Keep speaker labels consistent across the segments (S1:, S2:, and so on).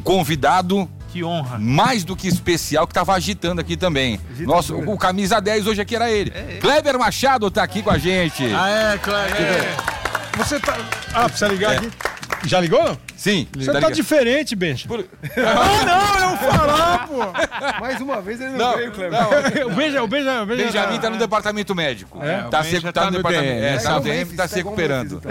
S1: convidado...
S2: Que honra.
S1: Mais do que especial, que tava agitando aqui também. Nossa, o camisa 10 hoje aqui era ele. Kleber Machado tá aqui com a gente.
S3: Kleber. Você tá... precisa ligar aqui. Já ligou?
S1: Sim.
S3: Você tá diferente, Benja. Não fará, pô.
S4: Mais uma vez ele não veio, Kleber.
S3: O
S1: Benjamin tá no departamento médico. Tá no departamento. Tá no DM, tá se recuperando.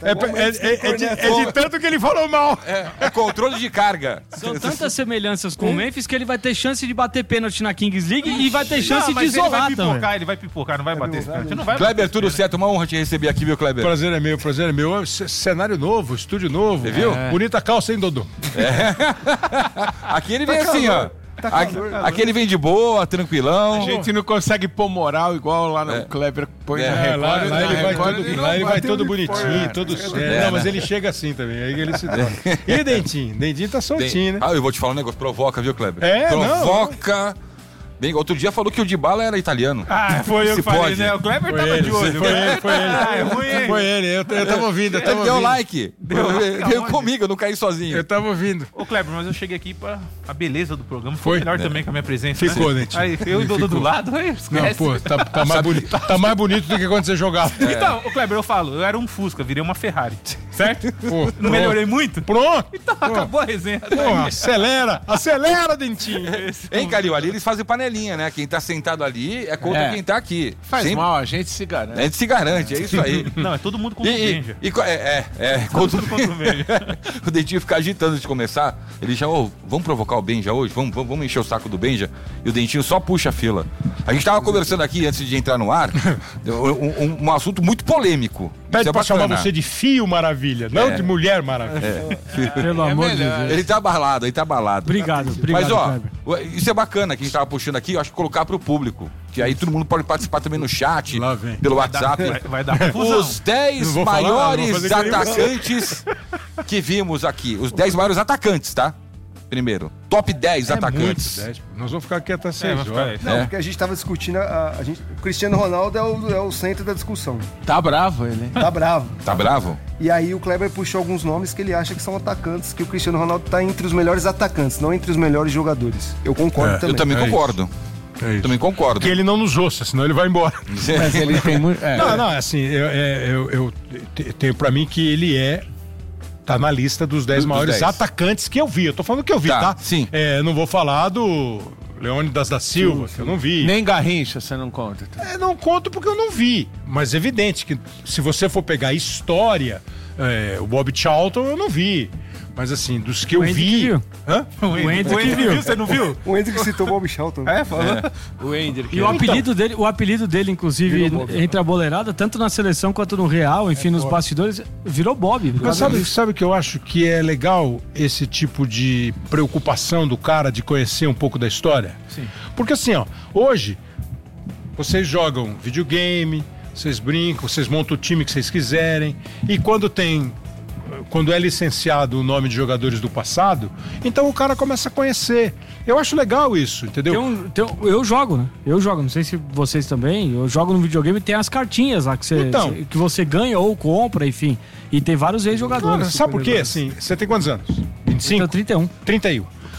S3: É de tanto que ele falou mal.
S1: É controle de carga.
S5: São tantas semelhanças com o Memphis que ele vai ter chance de bater pênalti na Kings League e vai ter chance de isolar também.
S2: Ele vai pipocar, não vai bater esse pênalti.
S1: Kleber, tudo certo. Uma honra te receber aqui, viu, Kleber?
S3: Prazer é meu. Cenário novo, estúdio novo.
S1: Você viu?
S3: Bonita calça, hein, Dodô?
S1: Aqui ele vem assim, ó. Aqui ele vem de boa, tranquilão.
S6: A gente não consegue pôr moral igual lá no Kleber põe na Record.
S3: Lá ele vai todo bonitinho, todo sério. Não, mas ele chega assim também, aí ele se torna. E Dentinho? Dentinho tá soltinho, né?
S1: Eu vou te falar um negócio, provoca, viu, Kleber?
S3: Provoca.
S1: Bem, outro dia falou que o Dybala era italiano.
S2: Foi eu que falei, né? O Kleber tava de olho.
S3: Foi ele. Eu tava ouvindo.
S1: Ele deu like. Veio comigo, eu não caí sozinho.
S3: Eu tava ouvindo.
S2: Ô, Kleber, mas eu cheguei aqui pra a beleza do programa.
S3: Foi
S2: melhor também com a minha presença.
S3: Ficou, né?
S2: Aí eu e o Dodô do lado, aí esquece.
S3: Não, pô, tá mais bonito do que quando você jogava.
S2: Então, ô, Kleber, eu falo, eu era um Fusca, virei uma Ferrari. Certo?
S3: Pô,
S2: não melhorei muito?
S3: Pronto.
S2: Então, acabou a resenha.
S3: Acelera, Dentinho.
S1: Hein, Calil, ali eles fazem panelinha, né? Quem tá sentado ali é contra quem tá aqui.
S6: Faz mal, a gente se garante.
S1: A gente se garante, é isso aí.
S2: Não, é todo mundo contra o Benja.
S1: Todo mundo contra o Benja. O Dentinho fica agitando antes de começar. Ele já, vamos provocar o Benja hoje? Vamos encher o saco do Benja? E o Dentinho só puxa a fila. A gente tava conversando aqui, antes de entrar no ar, um assunto muito polêmico.
S3: Pede pra chamar você de Fio Maravilha, não de Mulher Maravilha.
S5: Pelo amor de Deus.
S1: Ele tá abalado.
S5: Obrigado.
S1: Mas,
S5: Kleber.
S1: isso é bacana que a gente tava puxando aqui, eu acho que colocar pro público. Que aí todo mundo pode participar também no chat, pelo WhatsApp.
S2: Vai dar confusão.
S1: Os 10 maiores atacantes que vimos aqui. Os 10 maiores atacantes, tá? Primeiro, top 10 atacantes.
S3: 10. Nós vamos ficar aqui até 6 horas.
S4: Não, porque a gente tava discutindo, o Cristiano Ronaldo é o centro da discussão.
S6: Tá bravo ele, hein?
S4: Tá bravo.
S1: Tá bravo?
S4: E aí o Kleber puxou alguns nomes que ele acha que são atacantes, que o Cristiano Ronaldo tá entre os melhores atacantes, não entre os melhores jogadores. Eu concordo também.
S1: Eu também concordo. Também concordo.
S3: Que ele não nos ouça, senão ele vai embora.
S6: Mas ele tem muito...
S3: Não, assim, eu tenho pra mim que ele tá na lista dos 10 maiores atacantes que eu vi. Eu tô falando que eu vi, tá?
S1: Sim.
S3: Não vou falar do Leônidas da Silva, que eu não vi.
S6: Nem Garrincha você não conta. Tá?
S3: Não conto porque eu não vi. Mas é evidente que se você for pegar a história, o Bob Charlton eu não vi. Mas assim, dos que eu vi...
S5: Hã? O Hendrick viu.
S2: Você não viu?
S4: O Hendrick citou o Bob Charlton.
S2: Falou.
S6: O Hendrick.
S5: E o apelido dele, inclusive, entre a boleirada, tanto na seleção quanto no Real, enfim, nos bastidores, virou Bob.
S3: Mas sabe o que eu acho que é legal esse tipo de preocupação do cara de conhecer um pouco da história?
S2: Sim.
S3: Porque assim, hoje, vocês jogam videogame, vocês brincam, vocês montam o time que vocês quiserem, e quando é licenciado o nome de jogadores do passado, então o cara começa a conhecer. Eu acho legal isso, entendeu?
S5: Eu jogo, né? Não sei se vocês também. Eu jogo no videogame e tem as cartinhas lá que você ganha ou compra, enfim. E tem vários ex-jogadores.
S3: Cara, sabe por quê? Assim, você tem quantos anos? 25?
S5: 31.
S3: 31.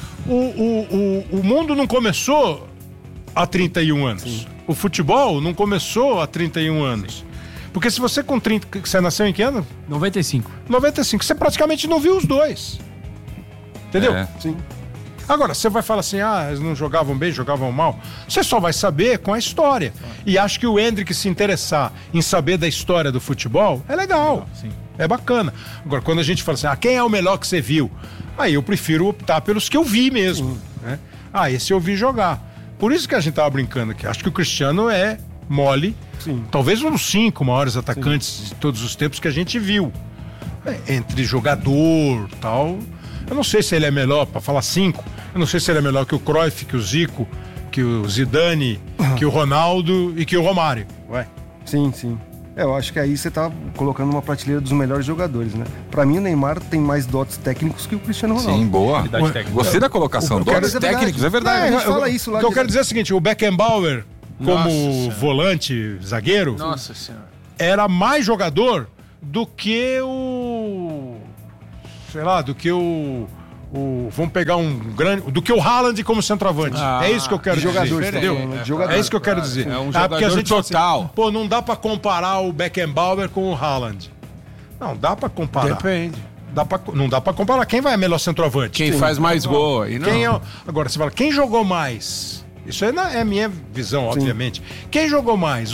S3: O mundo não começou há 31 anos. Sim. O futebol não começou há 31 anos. Porque se você com 30... Você nasceu em que ano?
S5: 95.
S3: 95. Você praticamente não viu os dois. Entendeu?
S4: Sim.
S3: Agora, você vai falar assim, eles não jogavam bem, jogavam mal. Você só vai saber com a história. E acho que o Hendrick se interessar em saber da história do futebol é legal.
S2: Sim.
S3: É bacana. Agora, quando a gente fala assim, quem é o melhor que você viu? Aí eu prefiro optar pelos que eu vi mesmo. Né? Esse eu vi jogar. Por isso que a gente tava brincando aqui. Acho que o Cristiano é mole.
S4: Sim.
S3: Talvez um dos 5 maiores atacantes de todos os tempos que a gente viu. Entre jogador e tal. Eu não sei se ele é melhor, para falar 5. Eu não sei se ele é melhor que o Cruyff, que o Zico, que o Zidane, que o Ronaldo e que o Romário.
S4: Sim. Eu acho que aí você tá colocando uma prateleira dos melhores jogadores, né? Pra mim, o Neymar tem mais dotes técnicos que o Cristiano Ronaldo.
S1: Sim, boa. Gostei da colocação. Dotes técnicos, é verdade.
S4: A gente fala isso lá.
S3: O que eu quero dizer é o seguinte, o Beckenbauer, como volante, zagueiro,
S6: Nossa Senhora,
S3: era mais jogador do que o... Sei lá, do que o Vamos pegar um grande... Do que o Haaland como centroavante. É isso que eu quero dizer.
S4: Jogador,
S3: Entendeu? É isso que eu quero dizer.
S6: É um
S3: porque a
S6: jogador
S3: gente fala
S6: total.
S3: assim, pô, não dá pra comparar o Beckenbauer com o Haaland. Não, dá pra comparar.
S6: Depende.
S3: Não dá pra comparar. Quem vai é melhor centroavante?
S6: Quem faz mais gol aí, não.
S3: Agora, você fala, quem jogou mais? Isso é a minha visão, obviamente. Quem jogou mais?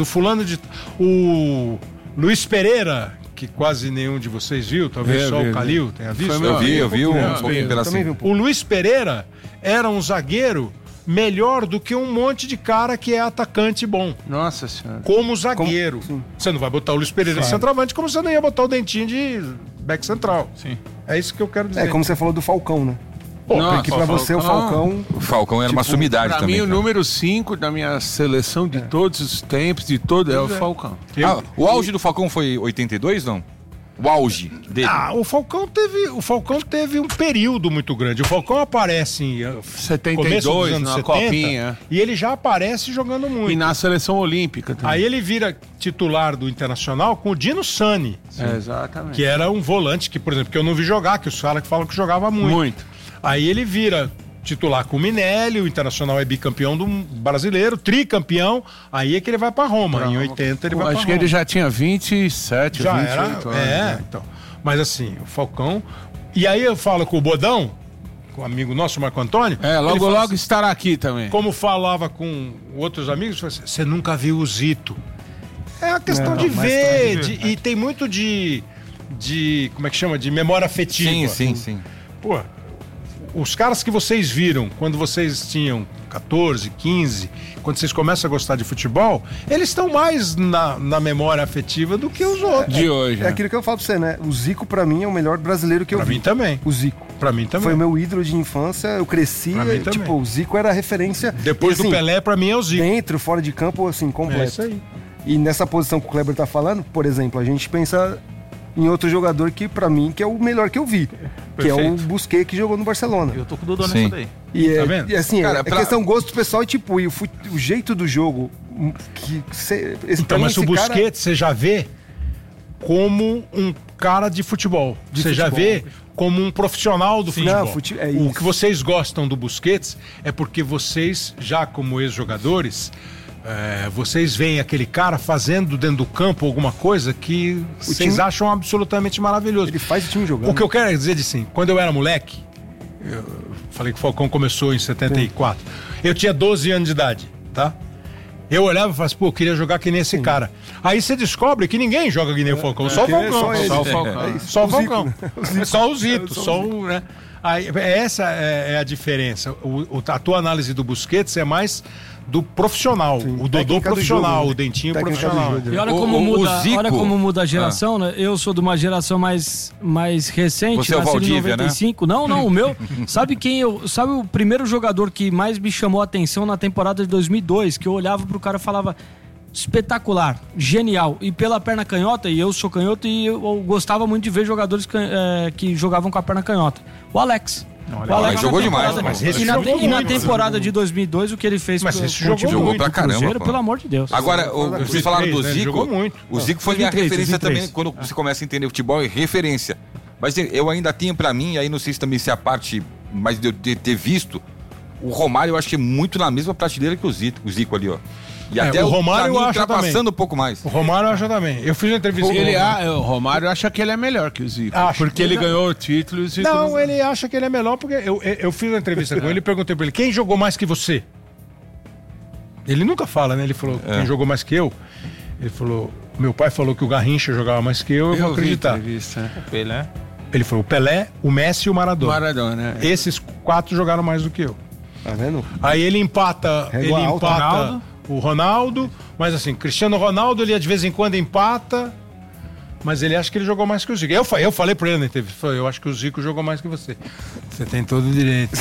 S3: O Luiz Pereira, que quase nenhum de vocês viu, talvez só o Calil tenha visto.
S1: Eu vi um pouquinho pedacinho.
S3: O Luiz Pereira era um zagueiro melhor do que um monte de cara que é atacante bom.
S6: Nossa Senhora.
S3: Como zagueiro. Você não vai botar o Luiz Pereira de centroavante, como você não ia botar o Dentinho de back central.
S2: Sim.
S3: É isso que eu quero dizer.
S4: É como você falou do Falcão, né?
S6: Nossa,
S4: porque pra você o Falcão...
S1: O Falcão era uma sumidade
S6: pra
S1: também.
S6: mim, o
S1: cara.
S6: número 5 da minha seleção de todos os tempos, é o Falcão.
S1: O auge do Falcão foi 82, não? O auge dele.
S3: O Falcão teve um período muito grande. O Falcão aparece em
S6: 72,
S3: começo dos anos
S6: na
S3: 70,
S6: Copinha.
S3: e ele já aparece jogando muito.
S6: E na seleção olímpica também.
S3: Aí ele vira titular do Internacional com o Dino Sani,
S6: Exatamente.
S3: que era um volante que, por exemplo, que eu não vi jogar, que os caras falam que jogava muito. Aí ele vira titular com o Minelli, o Internacional é bicampeão do brasileiro, tricampeão, aí é que ele vai pra Roma. Em 80 ele vai pra Roma.
S6: Acho que ele já tinha 27,
S3: já
S6: 28
S3: era,
S6: anos.
S3: então. Mas assim, o Falcão... E aí eu falo com o Bodão, com o amigo nosso, Marco Antônio...
S6: Logo estará aqui também.
S3: Como falava com outros amigos, você nunca viu o Zito. É uma questão de ver, e tem muito de... Como é que chama? De memória afetiva.
S1: Sim.
S3: Pô, os caras que vocês viram quando vocês tinham 14, 15, quando vocês começam a gostar de futebol, eles estão mais na memória afetiva do que os outros.
S6: De hoje.
S4: É aquilo que eu falo pra você, né? O Zico, pra mim, é o melhor brasileiro que eu vi.
S3: Pra mim também.
S4: O Zico.
S3: Pra mim também.
S4: Foi o meu ídolo de infância, eu cresci,
S3: Pra mim também.
S4: tipo, o Zico era a referência.
S3: Depois
S4: assim,
S3: do Pelé, pra mim é o Zico.
S4: Dentro, fora de campo, assim, completo.
S3: É isso aí.
S4: E nessa posição que o Kleber tá falando, por exemplo, a gente pensa em outro jogador que, pra mim, que é o melhor que eu vi. Que é o Busquets, que jogou no Barcelona.
S2: Eu tô com o Dodô nessa daí.
S4: E
S3: Tá vendo?
S4: e assim,
S1: Cara,
S4: é questão gosto pessoal e tipo, o jeito do jogo.
S3: Então, mas o Busquets, você já vê como um cara de futebol. Você já vê como um profissional do futebol.
S4: É isso.
S3: O que vocês gostam do Busquets é porque vocês, já como ex-jogadores... vocês veem aquele cara fazendo dentro do campo alguma coisa que vocês acham absolutamente maravilhoso.
S4: Ele faz o time jogando.
S3: O que eu quero dizer assim, quando eu era moleque, eu falei que o Falcão começou em 74, eu tinha 12 anos de idade, tá? Eu olhava e falava assim, pô, eu queria jogar que nem esse cara. Aí você descobre que ninguém joga que nem o Falcão, só o Falcão.
S4: Só
S3: Só o Falcão. Só o Falcão. Só o Zito, né? Aí, essa é a diferença. A tua análise do Busquets é mais do profissional. O Dodô profissional, o Dentinho profissional.
S5: E olha como muda a geração, né? Eu sou de uma geração mais recente,
S1: você é o Valdívia,
S5: em 95. Né? Não, o meu. Sabe o primeiro jogador que mais me chamou a atenção na temporada de 2002, que eu olhava pro cara e falava espetacular, genial, e pela perna canhota, e eu sou canhoto e eu gostava muito de ver jogadores que jogavam com a perna canhota. O Alex.
S1: O Alex jogou demais.
S5: E na temporada de 2002, o que ele fez
S1: jogou pra caramba.
S5: Cruzeiro, pelo amor de Deus.
S1: Agora, vocês falaram do Zico.
S3: Jogou muito.
S1: O Zico foi minha referência
S5: 2003.
S1: também, quando você começa a entender futebol, é referência. Mas eu ainda tenho pra mim, aí não sei se também se é a parte, mas de eu ter visto, o Romário eu acho que é muito na mesma prateleira que o Zico ali, ó. E até
S3: o Romário eu acho
S1: ultrapassando
S3: também.
S1: um pouco mais.
S3: O Romário eu acho também. Eu fiz uma entrevista com ele.
S6: O Romário acha que ele é melhor que o Zico.
S3: Acho.
S6: Porque ele ganhou o título e o Zico
S3: Não, ele acha que ele é melhor porque eu fiz uma entrevista com ele e perguntei pra ele, quem jogou mais que você? Ele nunca fala, né? Ele falou, quem jogou mais que eu? Ele falou, meu pai falou que o Garrincha jogava mais que eu vou acreditar.
S2: O Pelé.
S3: Ele falou, o Pelé, o Messi e o Maradona.
S6: Maradona, é.
S3: Esses 4 jogaram mais do que eu.
S4: Tá vendo?
S3: Aí ele empata, o Ronaldo, mas assim, Cristiano Ronaldo, ele de vez em quando empata, mas ele acha que ele jogou mais que o Zico. Eu falei pra ele na entrevista, eu acho que o Zico jogou mais que você. Você tem todo o direito.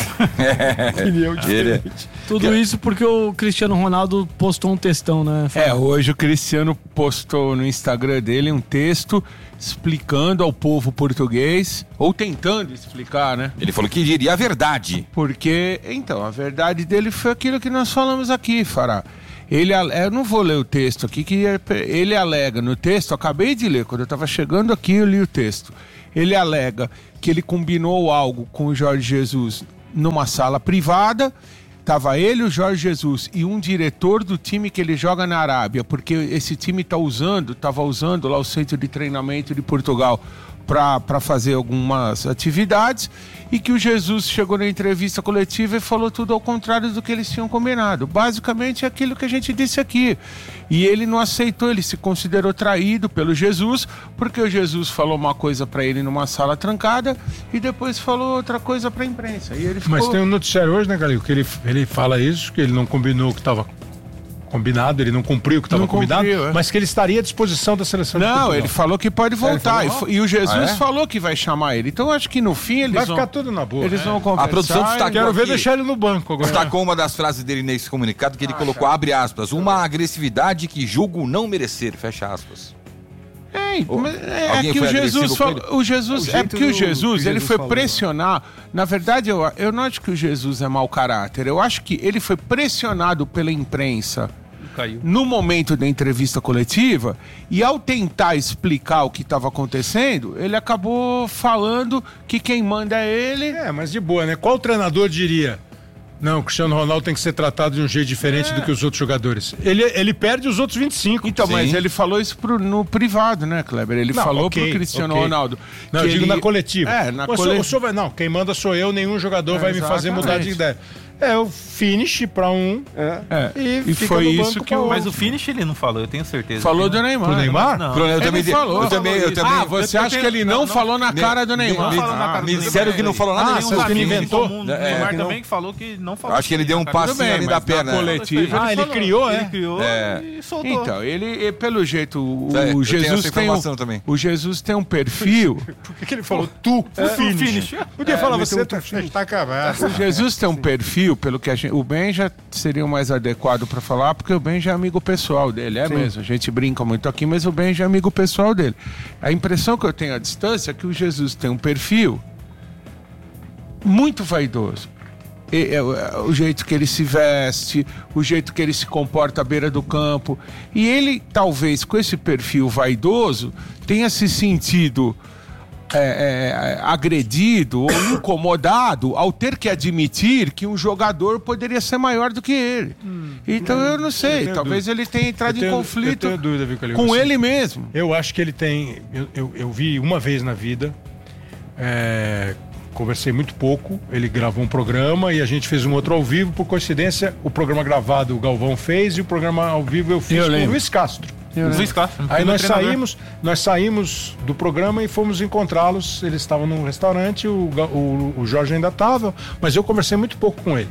S5: Tudo isso porque o Cristiano Ronaldo postou um textão, né?
S6: Hoje o Cristiano postou no Instagram dele um texto explicando ao povo português, ou tentando explicar, né?
S1: Ele falou que diria a verdade.
S6: Porque, então, a verdade dele foi aquilo que nós falamos aqui, Fará. Eu não vou ler o texto aqui, que ele alega no texto, acabei de ler, quando eu estava chegando aqui eu li o texto. Ele alega que ele combinou algo com o Jorge Jesus numa sala privada, estava ele, o Jorge Jesus e um diretor do time que ele joga na Arábia, porque esse time estava usando lá o centro de treinamento de Portugal para fazer algumas atividades, e que o Jesus chegou na entrevista coletiva e falou tudo ao contrário do que eles tinham combinado. Basicamente é aquilo que a gente disse aqui. E ele não aceitou, ele se considerou traído pelo Jesus, porque o Jesus falou uma coisa para ele numa sala trancada e depois falou outra coisa para a imprensa. E ele ficou...
S3: Mas tem um noticiário hoje, né, Galil, que ele fala isso, que ele não combinou o que estava combinado, ele não cumpriu o que estava combinado, mas que ele estaria à disposição da seleção de Portugal.
S6: Não, ele falou que pode voltar. E o Jesus falou que vai chamar ele. Então acho que no fim eles
S3: vai ficar tudo na boa.
S6: Eles vão conversar.
S1: A produção destacou
S3: Quero ver
S1: aqui,
S3: deixar ele no banco agora.
S1: destacou uma das frases dele nesse comunicado, que ele colocou, abre aspas, uma agressividade que julgo não merecer, fecha aspas.
S6: É
S1: Alguém
S6: que
S1: foi
S6: o Jesus
S1: agressivo com
S6: falou, o Jesus
S4: O
S6: é porque o Jesus ele foi
S4: falou,
S6: pressionar. Na verdade, eu não acho que o Jesus é mau caráter. Eu acho que ele foi pressionado pela imprensa
S2: Caiu.
S6: no momento da entrevista coletiva, e ao tentar explicar o que estava acontecendo, ele acabou falando que quem manda é ele.
S3: É, mas de boa, né? Qual treinador diria? Não, o Cristiano Ronaldo tem que ser tratado de um jeito diferente do que os outros jogadores. Ele perde os outros 25.
S6: Então,
S1: Sim.
S6: mas ele falou isso no privado, né, Kleber? Ele falou pro Cristiano Ronaldo.
S3: Não, eu digo na coletiva.
S6: Na
S3: Mas
S6: coletiva.
S3: o senhor vai, não, quem manda sou eu, nenhum jogador vai me fazer mudar de ideia. É o finish pra um e fica
S6: foi
S3: no
S6: isso
S3: banco
S6: que
S3: pra
S2: Mas
S3: outro.
S2: o finish ele não falou, eu tenho certeza.
S6: Falou
S2: que
S6: do
S2: não.
S6: Neymar.
S3: Pro Neymar?
S2: Não.
S1: Eu
S6: Ele
S1: também,
S6: falou.
S1: eu também.
S6: Ah, você acha que ele não falou na cara do Neymar?
S1: Me
S2: Não falou na cara do Neymar.
S1: disseram que não falou nada.
S3: Ah,
S1: nenhum
S3: vocês
S1: dos
S3: que ele
S1: amigos.
S3: inventou?
S2: O Neymar também que falou que não falou.
S1: Acho que ele deu um passinho
S6: bem,
S1: ali
S6: mas
S1: da perna.
S6: na coletiva
S3: Ah, ele
S6: falou.
S3: criou,
S2: Ele criou e soltou.
S6: Então, ele pelo jeito,
S1: Eu
S6: o
S1: tenho
S6: Jesus
S1: essa
S6: tem
S1: informação também.
S6: o Jesus tem um perfil.
S3: Por que ele falou tu? O finish. Podia falar você tá acabado.
S6: O Jesus tem um perfil, pelo que o Benja seria o mais adequado para falar, porque o Benja é amigo pessoal dele, mesmo. A gente brinca muito aqui, mas o Benja é amigo pessoal dele. A impressão que eu tenho à distância é que o Jesus tem um perfil muito vaidoso. O jeito que ele se veste, o jeito que ele se comporta à beira do campo. E ele, talvez, com esse perfil vaidoso, tenha se sentido agredido ou incomodado ao ter que admitir que um jogador poderia ser maior do que ele. Então eu não sei, talvez ele tenha entrado em conflito
S3: eu tenho dúvida, viu, Calil?
S6: com ele mesmo.
S3: Eu acho que ele tem. Eu vi uma vez na vida. Conversei muito pouco. Ele gravou um programa e a gente fez um outro ao vivo. Por coincidência, o programa gravado o Galvão fez e o programa ao vivo eu fiz com o Luiz Castro.
S2: Luiz Castro.
S3: Aí nós saímos do programa e fomos encontrá-los. Eles estavam num restaurante, o Jorge ainda estava, mas eu conversei muito pouco com ele.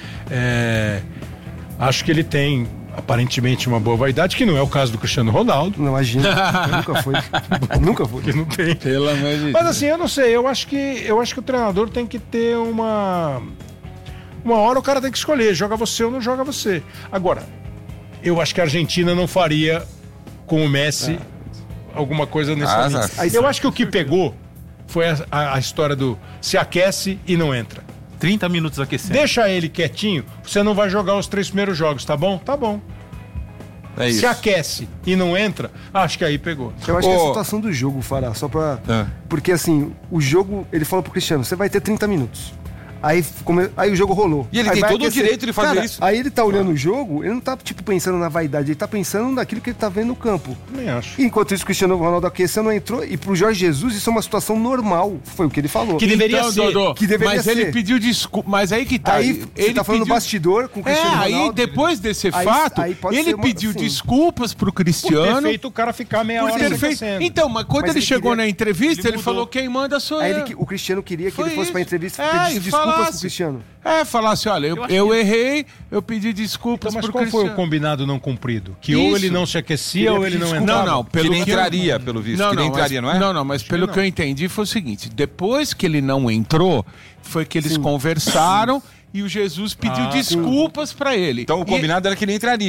S3: Acho que ele tem aparentemente uma boa vaidade, que não é o caso do Cristiano Ronaldo.
S4: Não, imagina, nunca foi. Nunca foi.
S3: Que não tem.
S6: Pelo amor de Deus.
S3: Mas assim, eu não sei, eu acho que o treinador tem que ter uma hora o cara tem que escolher, joga você ou não joga você. Agora, eu acho que a Argentina não faria com o Messi alguma coisa nesse momento. Eu acho que o que pegou foi a história do se aquece e não entra.
S2: 30 minutos aquecendo.
S3: Deixa ele quietinho, você não vai jogar os 3 primeiros jogos, tá bom? Tá bom.
S1: É isso.
S3: Se aquece e não entra, acho que aí pegou.
S4: Eu acho que é a situação do jogo, Fará, só pra... Porque assim, o jogo, ele falou pro Cristiano, você vai ter 30 minutos. Aí o jogo rolou.
S1: E ele
S4: aí
S1: tem
S4: vai
S1: todo o direito de fazer isso.
S4: Aí ele tá olhando o jogo, ele não tá tipo pensando na vaidade, ele tá pensando naquilo que ele tá vendo no campo.
S3: Nem acho.
S4: Enquanto isso, o Cristiano Ronaldo aqueceu, não entrou, e pro Jorge Jesus isso é uma situação normal, foi o que ele falou.
S3: Que deveria ser.
S6: Dodô,
S4: Que deveria
S6: mas
S4: ser.
S6: ele pediu desculpa, mas aí que tá.
S4: Aí
S6: ele
S4: você tá falando
S6: pediu...
S4: bastidor com o Cristiano Ronaldo.
S6: Aí depois desse fato,
S4: aí pode
S6: ele
S4: ser uma-
S6: pediu
S4: sim.
S6: desculpas pro
S3: Por ter
S6: Cristiano.
S3: feito o cara ficar meia
S6: Por
S3: hora
S6: ter
S3: se
S6: feito...
S3: aquecendo.
S6: Então, mas quando
S4: Mas
S6: ele
S4: ele
S6: chegou
S4: queria-
S6: na entrevista, ele
S2: mudou.
S6: falou quem manda sou
S4: Aí
S6: eu.
S4: o Cristiano queria que
S6: Foi
S4: ele fosse pra
S6: isso.
S4: entrevista e
S6: É,
S4: pedisse
S6: e
S4: desculpas
S6: falasse.
S4: pro Cristiano.
S6: Falasse, olha, eu errei, eu pedi desculpas
S3: Então, mas
S6: pro
S3: qual foi
S6: Cristiano.
S3: o combinado não cumprido? Que
S6: Isso.
S3: ou ele não se aquecia ou ele não entrava?
S6: Não,
S1: Que
S6: pelo
S1: nem
S6: que
S1: entraria, pelo visto. Que nem entraria, não é?
S6: Não, mas pelo que eu entendi foi o seguinte, depois que ele não entrou, foi que eles conversaram e o Jesus pediu desculpas pra ele.
S1: Então o combinado era que ele entraria.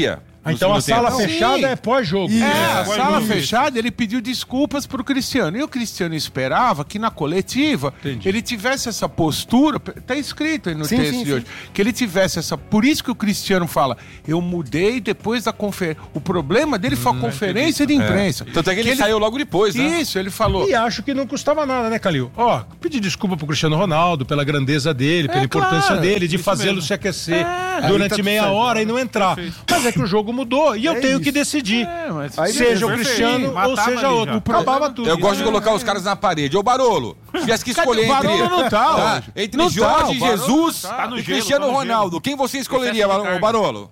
S3: Então a
S1: segundo
S3: sala
S1: tempo.
S3: fechada
S6: Sim.
S3: é pós-jogo.
S6: A sala fechada, ele pediu desculpas pro Cristiano. E o Cristiano esperava que na coletiva
S3: Entendi.
S6: ele tivesse essa postura. Tá escrito aí no
S4: Sim,
S6: texto
S4: sim,
S6: de hoje. Que ele tivesse essa. Por isso que o Cristiano fala: eu mudei depois da conferência. O problema dele foi a conferência de imprensa.
S1: Tanto é que ele saiu logo depois, né?
S6: Isso, ele falou.
S3: E acho que não custava nada, né, Calil? Ó, pedir desculpa pro Cristiano Ronaldo pela grandeza dele, pela importância
S6: claro,
S3: dele, de
S2: isso
S3: fazê-lo
S2: mesmo.
S3: se aquecer
S6: aí
S3: durante
S6: tá tudo
S3: meia
S6: certo.
S3: hora e não entrar. Mas é que o jogo mudou e eu tenho que decidir.
S6: Mas
S4: Aí
S3: Seja o
S2: Perfeito.
S3: Cristiano ou
S2: Matava
S3: seja
S2: ali
S3: outro.
S2: já.
S3: Acabava tudo.
S1: Eu gosto de colocar os caras na parede. Ô, Barolo, se tivesse que escolher
S6: o Barolo
S1: entre...
S6: não tá hoje.
S1: Entre
S6: Não tá,
S1: Jorge
S6: o Barolo
S1: Jesus
S6: não
S2: tá no
S1: e
S2: gelo,
S1: Cristiano
S2: tá no
S1: Ronaldo,
S2: gelo.
S1: quem você escolheria,
S2: Excesso de carne.
S1: Barolo?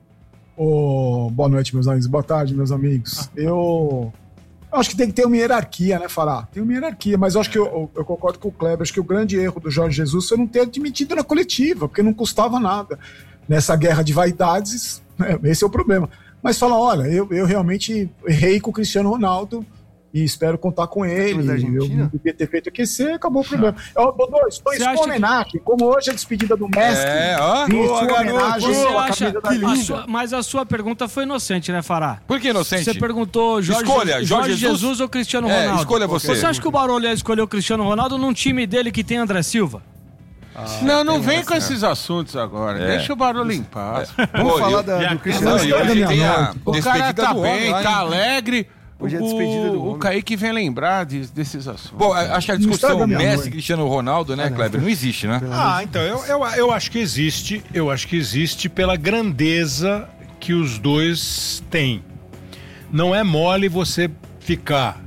S7: Boa noite, meus amigos. Boa tarde, meus amigos. Eu acho que tem que ter uma hierarquia, né, Fará? Tem uma hierarquia, mas eu acho que eu concordo com o Kleber. Acho que o grande erro do Jorge Jesus foi não ter admitido na coletiva, porque não custava nada. Nessa guerra de vaidades, né, esse é o problema. Mas fala, olha, eu realmente errei com o Cristiano Ronaldo e espero contar com ele.
S4: Mas da
S7: Eu
S4: Argentina?
S7: não devia ter feito aquecer, acabou o problema. Dodô, estou
S5: Você
S7: em
S5: acha
S7: sua
S5: que-
S7: homenagem. Como hoje é a despedida do mestre,
S1: ó.
S7: vim em
S1: Boa,
S7: sua
S1: garoto.
S7: homenagem
S5: Você
S7: com a
S5: acha,
S7: camisa da Liga.
S5: mas a sua pergunta foi inocente, né, Fará?
S1: Por que inocente?
S5: Você perguntou
S1: Escolha, Jorge Jesus
S5: ou Cristiano
S1: É,
S5: Ronaldo?
S1: escolha você.
S5: Você acha que o Barolo ia escolher o Cristiano Ronaldo num time dele que tem André Silva?
S6: Não vem com esses assuntos agora.
S1: É.
S6: Deixa o barulho em paz.
S4: Vamos
S1: Pô,
S4: falar
S1: eu-
S4: do
S1: Não,
S4: Cristiano.
S1: e hoje tem a
S6: O cara
S1: despedida
S6: tá
S1: do homem
S6: bem,
S1: lá,
S6: tá
S1: hein?
S6: alegre.
S4: Hoje é a despedida do
S6: O
S4: homem.
S6: Kaique vem lembrar desses assuntos.
S1: Bom, acho que a discussão
S7: estraga minha
S1: Messi
S7: noite.
S1: e Cristiano Ronaldo, né, Kleber, não existe, né?
S3: Então, eu acho que existe. Eu acho que existe pela grandeza que os dois têm. Não é mole você ficar.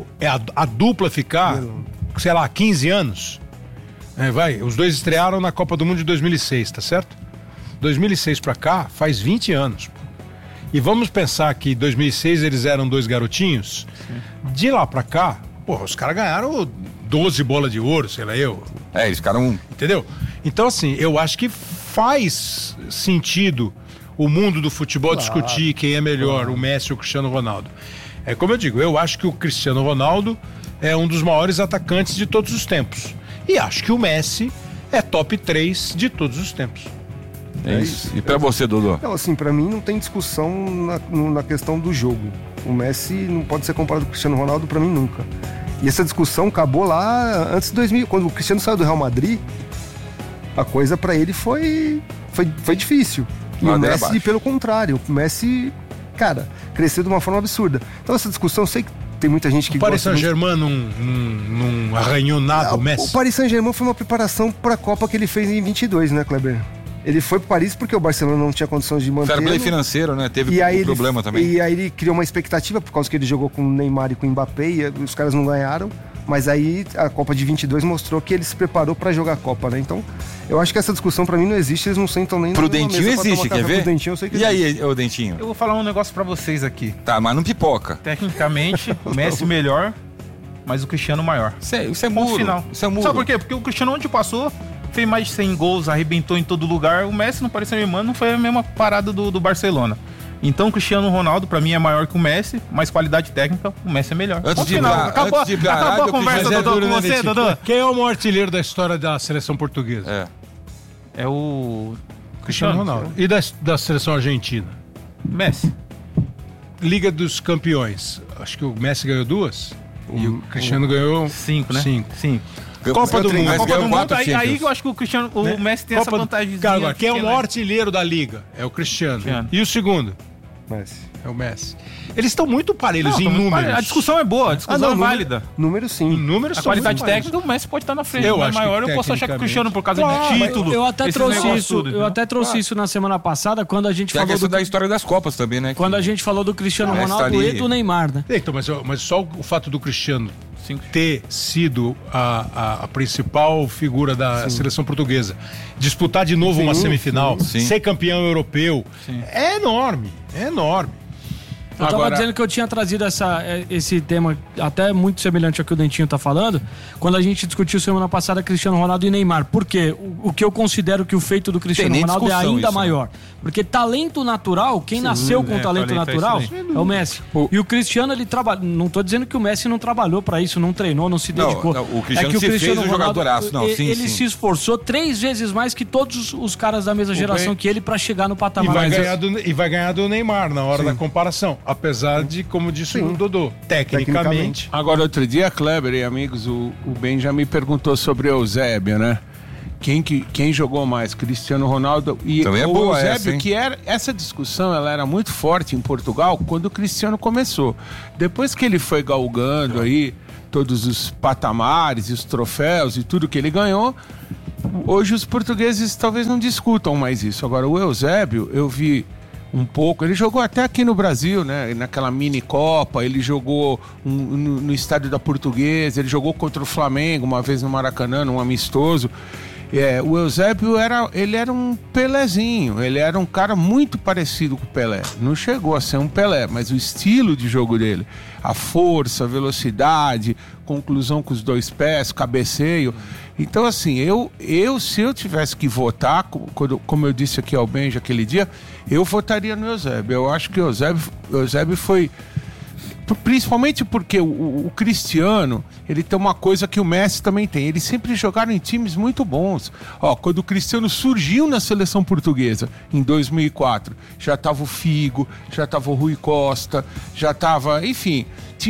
S3: A dupla ficar, sei lá, 15 anos. Os dois estrearam na Copa do Mundo de 2006, tá certo? 2006 pra cá faz 20 anos. Pô. E vamos pensar que em 2006 eles eram dois garotinhos. De lá pra cá, porra, os caras ganharam 12 bolas de ouro, sei lá eu.
S1: Eles ficaram...
S3: Entendeu? Então, assim, eu acho que faz sentido o mundo do futebol discutir quem é melhor, o Messi ou o Cristiano Ronaldo. É como eu digo, eu acho que o Cristiano Ronaldo é um dos maiores atacantes de todos os tempos. E acho que o Messi é top 3 de todos os tempos.
S1: É isso. E pra você, Dodô?
S4: Não, assim, pra mim não tem discussão na questão do jogo. O Messi não pode ser comparado com o Cristiano Ronaldo, pra mim nunca. E essa discussão acabou lá antes de 2000, quando o Cristiano saiu do Real Madrid, a coisa pra ele foi difícil. E o
S1: Ladeira
S4: Messi,
S1: abaixo.
S4: pelo contrário, o Messi, cara, cresceu de uma forma absurda. Então essa discussão, eu sei que tem muita gente que
S3: O Paris
S4: gosta muito.
S3: Saint-Germain não arranhou nada o Messi.
S4: O Paris Saint-Germain foi uma preparação pra Copa que ele fez em 22, né, Kleber? Ele foi pro Paris porque o Barcelona não tinha condições de manter.
S1: Fair play financeiro, né? Teve
S4: E aí
S1: problema também.
S4: E aí ele criou uma expectativa, por causa que ele jogou com o Neymar e com o Mbappé, e os caras não ganharam. Mas aí a Copa de 22 mostrou que ele se preparou pra jogar a Copa, né? Então, eu acho que essa discussão pra mim não existe, eles não sentam nem
S1: Pro
S4: numa
S1: Dentinho
S4: mesa pra
S1: existe,
S4: tomar
S1: quer
S4: café.
S1: ver?
S4: Pro Dentinho eu sei que
S1: E
S4: existe.
S1: aí, ô Dentinho?
S2: Eu vou falar um negócio pra vocês aqui.
S1: Tá, mas não pipoca.
S2: Tecnicamente, o Messi melhor, mas o Cristiano maior.
S1: Isso é
S2: Ponto
S1: muro.
S2: final.
S1: Isso é muro.
S2: Sabe por quê? Porque o Cristiano onde passou, fez mais de 100 gols, arrebentou em todo lugar. O Messi no Paris Saint-Germain não foi a mesma parada do Barcelona. Então o Cristiano Ronaldo, pra mim, é maior que o Messi, mas qualidade técnica, o Messi é melhor.
S1: Antes
S2: Ponto
S1: de ir
S2: final.
S1: pra-
S2: Acabou,
S1: antes de ir pra
S2: acabou
S1: Arábia,
S2: a conversa,
S1: Mas é
S2: Dodô,
S3: duro,
S2: com
S3: né,
S2: você,
S3: Dentinho?
S2: Dodô.
S3: Quem é o maior artilheiro da história da seleção portuguesa?
S1: É.
S2: É o
S3: Cristiano Ronaldo. E da seleção argentina?
S2: Messi.
S3: Liga dos Campeões. Acho que o Messi ganhou 2 e o Cristiano ganhou
S2: 5, né?
S3: 5.
S2: 5.
S3: Copa do Mundo.
S1: Mas
S2: Copa
S1: ganhou
S2: do Mundo,
S1: quatro
S2: aí
S1: Champions.
S2: eu acho que o Cristiano, o Messi tem essa
S3: Copa do-
S2: vantagem.
S3: Cara, agora, quem é o maior artilheiro da Liga? É o Cristiano.
S2: Cristiano.
S3: E o segundo?
S4: Messi.
S3: É o Messi. Eles estão muito parelhos em números.
S2: A discussão é boa, a discussão é válida.
S4: Número
S3: Em
S4: sim.
S3: números
S2: A
S3: são
S2: qualidade
S3: muito parelhos.
S2: técnica, o Messi pode estar na frente.
S3: Eu
S2: mas
S3: acho que
S2: maior, eu posso achar que o
S3: tecnicamente-
S2: Cristiano, por causa
S3: Claro,
S2: de
S3: mas
S2: título.
S5: Eu até
S2: esses
S5: trouxe
S2: negócios
S5: isso.
S2: tudo,
S5: Eu
S2: entendeu?
S5: até trouxe isso na semana passada, quando a gente
S1: Tem a
S5: falou
S1: questão
S5: do,
S1: da história das Copas também, né?
S5: quando a gente falou do Cristiano
S1: Messi
S5: Ronaldo
S1: tá ali.
S5: e do Neymar, né?
S3: Então, mas só o fato do Cristiano
S2: Cinco.
S3: ter sido a principal figura da seleção portuguesa, disputar de novo uma semifinal,
S1: sim.
S3: ser campeão europeu, é enorme, é enorme.
S5: Eu tava
S6: Agora-
S5: dizendo que eu tinha trazido esse tema até muito semelhante ao que o Dentinho tá falando, quando a gente discutiu semana passada Cristiano Ronaldo e Neymar. Por quê? O que eu considero que o feito do Cristiano
S1: nem
S5: Ronaldo é
S1: discussão
S5: ainda
S1: isso,
S5: maior. Porque talento natural, quem nasceu com talento natural é o Messi. E o Cristiano, ele trabalha. Não tô dizendo que o Messi não trabalhou pra isso, não treinou, não se dedicou.
S1: Não, o Cristiano se fez um jogadoraço. Não, sim,
S5: ele
S1: sim.
S5: se esforçou 3 vezes mais que todos os caras da mesma geração que ele pra chegar no patamar.
S3: E vai ganhar do Neymar na hora da comparação. Apesar de, como disse o Dodô, tecnicamente.
S6: Agora, outro dia, Kleber e amigos, o Benjamin perguntou sobre o Eusébio, né? Quem jogou mais, Cristiano Ronaldo e
S1: Também é
S6: o
S1: boa
S6: Eusébio,
S1: essa, hein?
S6: que era essa discussão, ela era muito forte em Portugal quando o Cristiano começou. Depois que ele foi galgando aí todos os patamares e os troféus e tudo que ele ganhou, hoje os portugueses talvez não discutam mais isso. Agora, o Eusébio, eu vi um pouco, ele jogou até aqui no Brasil, né? Naquela mini Copa, ele jogou no estádio da Portuguesa, ele jogou contra o Flamengo uma vez no Maracanã, num amistoso. O Eusébio ele era um Pelézinho, ele era um cara muito parecido com o Pelé. Não chegou a ser um Pelé, mas o estilo de jogo dele, a força, a velocidade, conclusão com os 2 pés, cabeceio. Então, assim, se eu tivesse que votar, como eu disse aqui ao Benja aquele dia, eu votaria no Eusébio. Eu acho que o Eusébio foi... Principalmente porque o Cristiano, ele tem uma coisa que o Messi também tem. Eles sempre jogaram em times muito bons. Quando o Cristiano surgiu na seleção portuguesa, em 2004, já estava o Figo, já estava o Rui Costa, já estava... Enfim,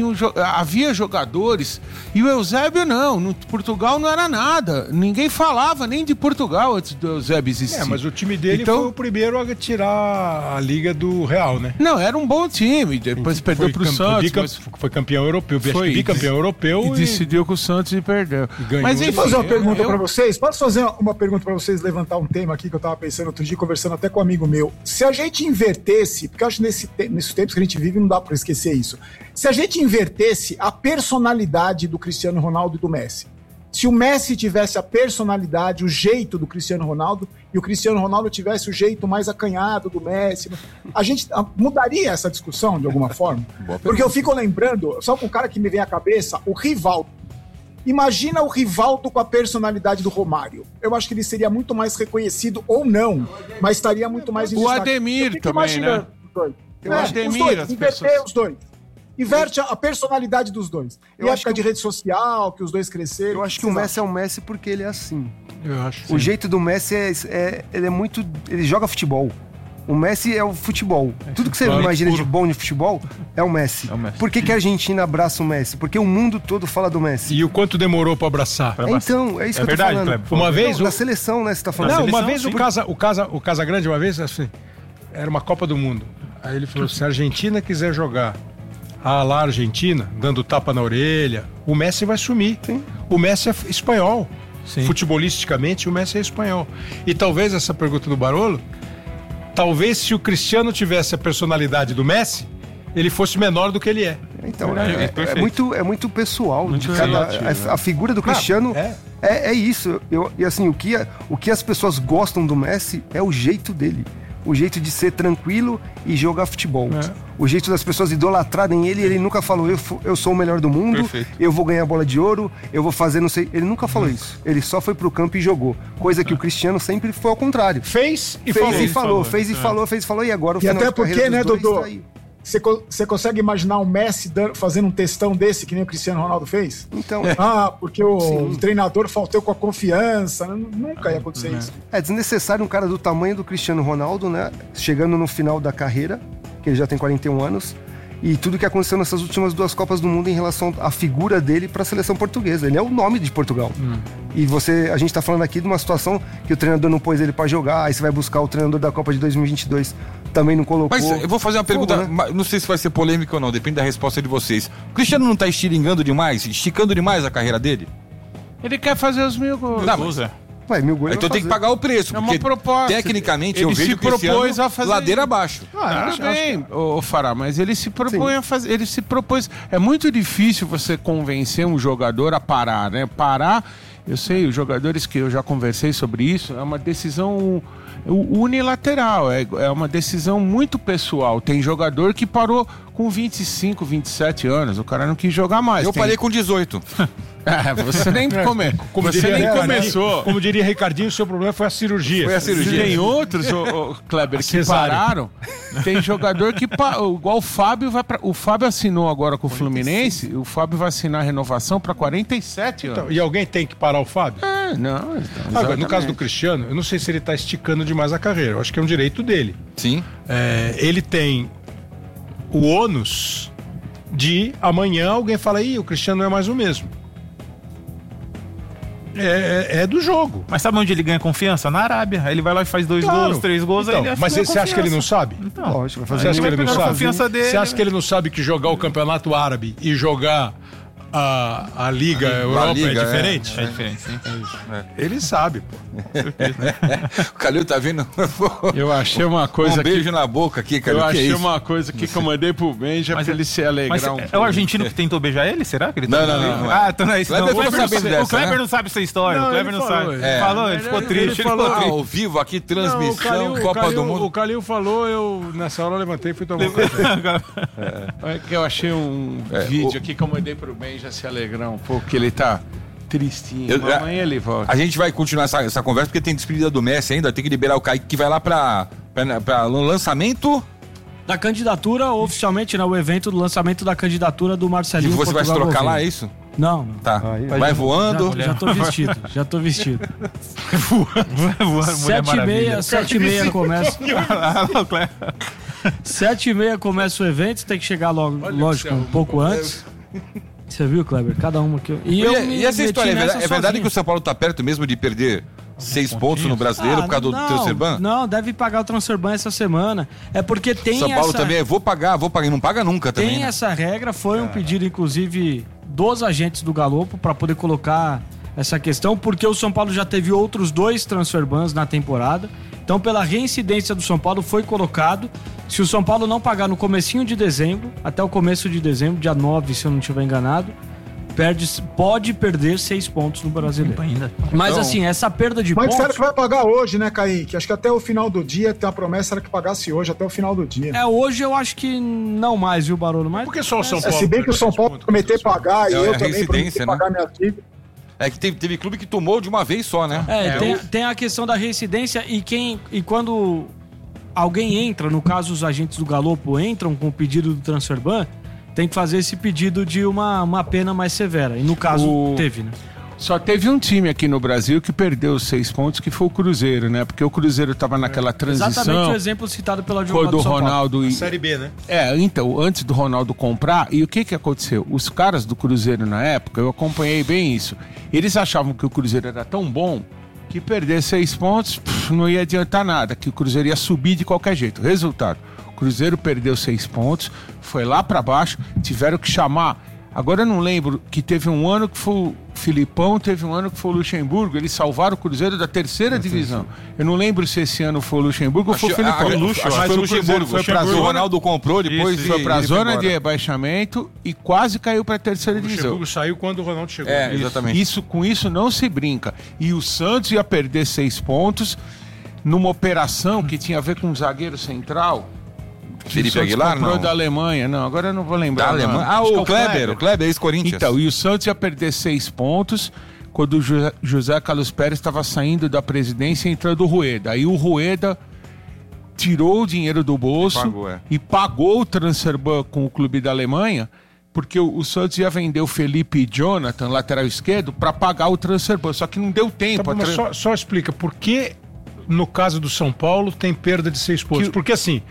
S6: havia jogadores. E o Eusébio não. No Portugal não era nada. Ninguém falava nem de Portugal antes do Eusébio existir.
S3: Mas o time dele foi o primeiro a tirar a Liga do Real, né?
S6: Não, era um bom time. Depois perdeu pro Santos.
S3: Foi campeão europeu, bicampeão europeu
S6: e decidiu com o Santos e perdeu.
S3: E ganhou.
S7: Mas deixa eu fazer uma pergunta pra vocês. Posso fazer uma pergunta pra vocês, levantar um tema aqui que eu tava pensando outro dia, conversando até com um amigo meu. Se a gente invertesse, porque eu acho que nesses tempos que a gente vive não dá pra esquecer isso. Se a gente invertesse a personalidade do Cristiano Ronaldo e do Messi. Se o Messi tivesse a personalidade, o jeito do Cristiano Ronaldo, e o Cristiano Ronaldo tivesse o jeito mais acanhado do Messi, a gente mudaria essa discussão de alguma forma? Porque eu fico lembrando, só com o cara que me vem à cabeça, o Rivaldo. Imagina o Rivaldo com a personalidade do Romário. Eu acho que ele seria muito mais reconhecido, ou não, mas estaria muito mais em
S6: o
S7: destaque.
S6: Ademir também, né?
S7: O Ademir, inverter os dois. Inverte a personalidade dos dois. Em época de rede social, que os dois cresceram.
S4: Eu acho que o Messi é o Messi porque ele é assim.
S3: Eu acho.
S4: O jeito do Messi ele é muito... Ele joga futebol. O Messi é o futebol. Tudo que você imagina de bom de futebol é o Messi. Por que a Argentina abraça o Messi? Porque o mundo todo fala do Messi.
S3: E o quanto demorou pra abraçar?
S4: Então, é isso que eu tô falando.
S3: Kleber. Uma vez...
S4: Da seleção, né? Você tá falando.
S3: Não, uma vez o Casagrande, uma vez, assim, era uma Copa do Mundo. Aí ele falou, se a Argentina quiser jogar lá Argentina, dando tapa na orelha, o Messi vai sumir. Sim. O Messi é espanhol. Sim. Futebolisticamente, o Messi é espanhol. E talvez essa pergunta do Barolo, talvez se o Cristiano tivesse a personalidade do Messi, ele fosse menor do que ele é.
S4: Então, é muito pessoal. Muito a figura do Cristiano é isso. E assim, o que as pessoas gostam do Messi é o jeito dele. O jeito de ser tranquilo e jogar futebol. O jeito das pessoas idolatrarem ele nunca falou, eu sou o melhor do mundo, eu vou ganhar a bola de ouro, eu vou fazer não sei... Ele nunca falou isso. Ele só foi pro campo e jogou. Coisa que o Cristiano sempre foi ao contrário.
S3: Fez e falou.
S4: E agora o
S7: final
S4: de
S7: até porque, né, Dodô?
S4: Tá aí.
S7: Você consegue imaginar o Messi fazendo um textão desse que nem o Cristiano Ronaldo fez?
S4: Então,
S7: porque o treinador faltou com a confiança. Nunca ia acontecer isso.
S4: É desnecessário um cara do tamanho do Cristiano Ronaldo, né? Chegando no final da carreira, que ele já tem 41 anos, e tudo que aconteceu nessas últimas 2 Copas do Mundo em relação à figura dele para a seleção portuguesa. Ele é o nome de Portugal. E a gente tá falando aqui de uma situação que o treinador não pôs ele para jogar, aí você vai buscar o treinador da Copa de 2022, também não colocou.
S1: Mas eu vou fazer uma pergunta,
S4: né?
S1: Não sei se vai ser polêmica ou não, depende da resposta de vocês. O Cristiano não tá esticando demais a carreira dele?
S6: Ele quer fazer os 1000 gols.
S1: Não, mas...
S4: Mil gols
S1: então tem que pagar o preço,
S6: porque proposta.
S1: Tecnicamente
S6: ele
S1: eu vejo
S6: se propôs
S1: a
S6: fazer
S1: ladeira abaixo.
S6: Bem, o Fará, mas ele se propõe a fazer, ele se propôs. É muito difícil você convencer um jogador a parar, né? Parar Eu sei, os jogadores que eu já conversei sobre isso, é uma decisão unilateral, é uma decisão muito pessoal. Tem jogador que parou com 25, 27 anos, o cara não quis jogar mais.
S1: Eu parei com 18.
S6: Você nem, você nem começou.
S3: Como diria Ricardinho, o seu problema foi a cirurgia.
S1: Foi a cirurgia.
S6: Tem outros, Kleber, que pararam. Tem jogador que igual o Fábio o Fábio assinou agora com o Fluminense, o Fábio vai assinar a renovação para 47 anos.
S3: Então, e alguém tem que parar o Fábio?
S6: Não.
S3: Agora, no caso do Cristiano, eu não sei se ele está esticando demais a carreira. Eu acho que é um direito dele.
S1: Sim.
S3: Ele tem o ônus de amanhã alguém fala, o Cristiano não é mais o mesmo. É do jogo.
S2: Mas sabe onde ele ganha confiança? Na Arábia. Aí ele vai lá e faz 2 gols, 3 gols.
S3: Então,
S2: aí ele
S3: mas você acha que ele não sabe?
S2: Então,
S4: Lógico, vai
S3: Você
S4: fazer
S3: acha que ele não
S2: pegar a
S3: sabe?
S2: confiança dele,
S3: Você acha que ele não sabe que jogar o Campeonato Árabe e jogar a Liga Europa
S1: Liga,
S3: é diferente?
S2: É diferente, sim.
S3: Ele sabe, pô.
S1: O Calil tá vindo.
S6: Eu achei uma coisa
S1: Um beijo na boca aqui, Calil.
S6: Eu
S1: Que é
S6: achei
S1: isso?
S6: uma coisa aqui que eu mandei pro Benja pra ele se alegrar
S2: Mas
S6: um pouco.
S2: é o argentino que tentou beijar ele? Será que ele tá
S1: Não.
S2: Ah, então não é isso.
S1: Kleber
S2: Não.
S1: ficou sabendo dessa,
S2: O Kleber
S1: né?
S2: não sabe essa história.
S3: Não,
S2: o Kleber
S3: ele
S2: não
S3: falou,
S2: sabe.
S3: é.
S2: Falou, ele ficou triste. Ele ficou triste.
S1: Ao vivo aqui, transmissão,
S3: Não,
S1: Copa do Mundo.
S3: O Calil falou, eu nessa hora eu levantei e fui tomar um café.
S6: É que eu achei um vídeo aqui que eu mandei pro Benja se alegrar um pouco, que ele tá tristinho. Amanhã ele volta.
S1: A gente vai continuar essa conversa porque tem despedida do Messi ainda, tem que liberar o Kaique que vai lá pra lançamento.
S5: Da candidatura, oficialmente, né? O evento do lançamento da candidatura do
S1: E
S5: Marcelinho.
S1: você vai se
S5: Portugal
S1: trocar lá,
S5: Gouveia.
S1: é isso?
S5: Não.
S1: Tá. Vai voando.
S5: Já tô vestido. Já tô vestido.
S2: Mulher Maravilha.
S5: 7h30 começa. 7h30 começa o evento, tem que chegar logo, lógico, um pouco antes. Você viu, Kleber? Cada uma que eu.
S1: E essa história,
S5: meti nessa
S1: é verdade
S5: sozinho.
S1: que o São Paulo tá perto mesmo de perder 6 pontos no Brasileiro por causa do Transferban?
S5: Não, deve pagar o Transferban essa semana. É porque tem
S1: São Paulo
S5: essa...
S1: também, vou pagar, e não paga nunca também.
S5: Tem
S1: né?
S5: essa regra, foi um pedido, inclusive, dos agentes do Galopo para poder colocar essa questão, porque o São Paulo já teve outros 2 transferbans na temporada. Então, pela reincidência do São Paulo, foi colocado. Se o São Paulo não pagar no comecinho de dezembro, até o começo de dezembro, dia 9, se eu não estiver enganado, pode perder 6 pontos no Brasileiro. Mas
S1: Então,
S5: assim, essa perda de
S7: Mas
S5: pontos...
S7: disseram que vai pagar hoje, né, Kaique? Acho que até o final do dia, tem a promessa era que pagasse hoje, até o final do dia.
S5: hoje eu acho que não mais, viu, Barolo? Mas
S3: Por que só o São Paulo?
S7: Se bem que o São Paulo prometeu pagar e
S1: É
S7: eu
S1: a
S7: também prometi
S1: reincidência, né?
S7: pagar minha dívida.
S1: É que teve clube que tomou de uma vez só, né?
S5: Tem a questão da reincidência e quando alguém entra, no caso os agentes do Galopo entram com o pedido do Transferban, tem que fazer esse pedido de uma pena mais severa. E no caso teve, né?
S6: Só teve um time aqui no Brasil que perdeu 6 pontos, que foi o Cruzeiro, né? Porque o Cruzeiro tava naquela transição.
S5: Exatamente o exemplo citado pelo advogado
S6: quando o
S5: do São Paulo.
S6: Ronaldo...
S3: Série B, né?
S6: Então, antes do Ronaldo comprar, e o que aconteceu? Os caras do Cruzeiro na época, eu acompanhei bem isso, eles achavam que o Cruzeiro era tão bom que perder 6 pontos não ia adiantar nada, que o Cruzeiro ia subir de qualquer jeito. Resultado, o Cruzeiro perdeu 6 pontos, foi lá pra baixo, tiveram que chamar... Agora eu não lembro que teve um ano que foi o Filipão, teve um ano que foi o Luxemburgo, eles salvaram o Cruzeiro da 3ª divisão. Eu não lembro se esse ano foi o Luxemburgo ou foi o Filipão.
S1: Acho que foi o Luxemburgo.
S6: Foi pra
S1: O
S6: zona,
S1: Ronaldo comprou, depois
S6: foi pra
S1: ele
S6: zona
S1: foi
S6: de
S1: embora.
S6: rebaixamento e quase caiu pra 3ª
S3: O
S6: divisão.
S3: Luxemburgo saiu quando o Ronaldo chegou.
S1: É, exatamente.
S6: Com isso não se brinca. E o Santos ia perder 6 pontos numa operação que tinha a ver com um zagueiro central.
S1: Felipe
S6: o Santos
S1: Aguilar,
S6: comprou
S1: não?
S6: da Alemanha. Não, agora eu não vou lembrar.
S1: Da
S6: o nome.
S1: Alemanha.
S6: Acho que é
S1: O Kleber, ex-Corinthians.
S6: Então, e o Santos ia perder 6 pontos quando o José Carlos Pérez estava saindo da presidência e entrando o Rueda. Aí o Rueda tirou o dinheiro do bolso e pagou o Transferban com o clube da Alemanha, porque o Santos ia vender o Felipe Jonathan, lateral esquerdo, para pagar o Transferban. Só que não deu tempo.
S3: Tá bom, mas só explica, por que no caso do São Paulo tem perda de 6 pontos? Porque assim,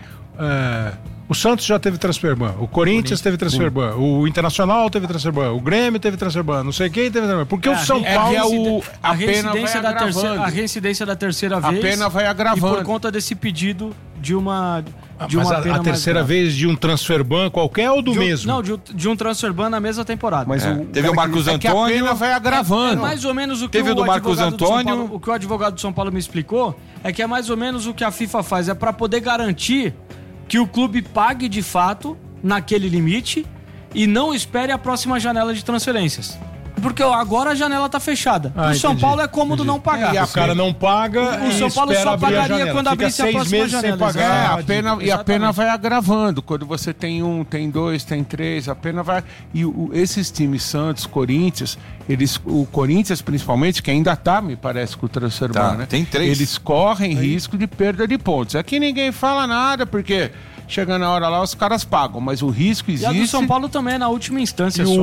S3: o Santos já teve Transferban, o Corinthians teve Transferban, o Internacional teve Transferban, o Grêmio teve Transferban, não sei quem teve Transferban. Porque o São Paulo...
S5: A
S6: pena vai
S5: reincidência da
S6: agravando.
S5: a reincidência da terceira
S6: A
S5: vez.
S6: pena vai
S5: E
S6: agravando.
S5: por conta desse pedido de uma
S3: Mas
S5: pena
S3: a
S5: mais
S3: terceira
S5: grave.
S3: vez de um Transferban qualquer ou do mesmo?
S5: Não, de um Transferban na mesma temporada.
S4: Mas
S1: Teve o Marcos
S6: É que a
S1: Antônio.
S6: pena vai agravando.
S5: É mais ou menos o que
S1: Teve o do Marcos
S5: advogado do São
S1: Antônio.
S5: Paulo- o que o advogado do São Paulo me explicou é que é mais ou menos o que a FIFA faz, é para poder garantir que o clube pague de fato naquele limite e não espere a próxima janela de transferências. Porque agora a janela tá fechada. O São
S3: entendi,
S5: Paulo é cômodo não pagar.
S3: E o cara não paga.
S5: O São Paulo só pagaria quando abrisse a próxima janela.
S6: E a pena vai agravando. Quando você tem 1, tem 2, tem 3, a pena vai... E esses times Santos, Corinthians, o Corinthians principalmente, que ainda tá, me parece, com o transfer ban, né?
S1: Tem 3.
S6: Eles correm risco de perda de pontos. Aqui ninguém fala nada, porque... Chega na hora lá, os caras pagam, mas o risco existe.
S5: E a do São Paulo também é na última instância.
S6: E
S5: só,
S6: o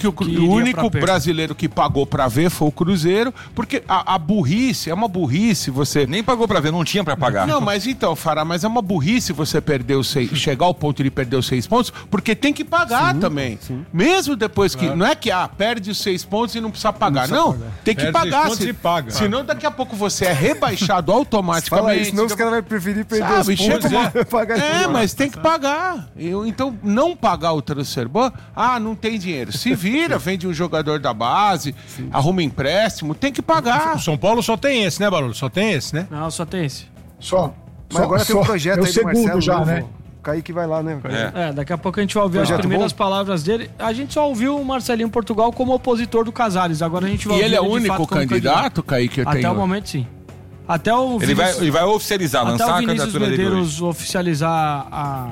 S6: único brasileiro que pagou pra ver foi o Cruzeiro, porque a burrice, é uma burrice você...
S1: Nem pagou pra ver, não tinha pra pagar.
S6: Não, mas então, Fará, mas é uma burrice você chegar ao ponto de perder os 6 pontos, porque tem que pagar também. Sim. Mesmo depois que... Não é que, perde os 6 pontos e não precisa pagar. Não, tem que pagar. Senão daqui a pouco você é rebaixado automaticamente.
S4: Fala isso, senão os caras vão preferir perder os pontos e pagar.
S6: Mas tem que pagar. Então, não pagar o transfer ban, não tem dinheiro. Se vira, vende um jogador da base, arruma empréstimo, tem que pagar.
S3: O São Paulo só tem esse, né, Barulho? Só tem esse, né?
S5: Não, só tem esse.
S4: Mas agora tem um projeto aí do Marcelo
S7: já,
S4: novo.
S7: né?
S4: O Kaique vai lá, né?
S5: Daqui a pouco a gente vai ouvir as primeiras palavras dele. A gente só ouviu o Marcelinho Portugal como opositor do Casares. Agora a gente vai
S6: ouvir.
S5: E ele
S6: é o único candidato, Kaique?
S5: Até o momento, sim. Até o
S1: ele vai oficializar, lançar a candidatura dele.
S5: Até o Vinícius Medeiros oficializar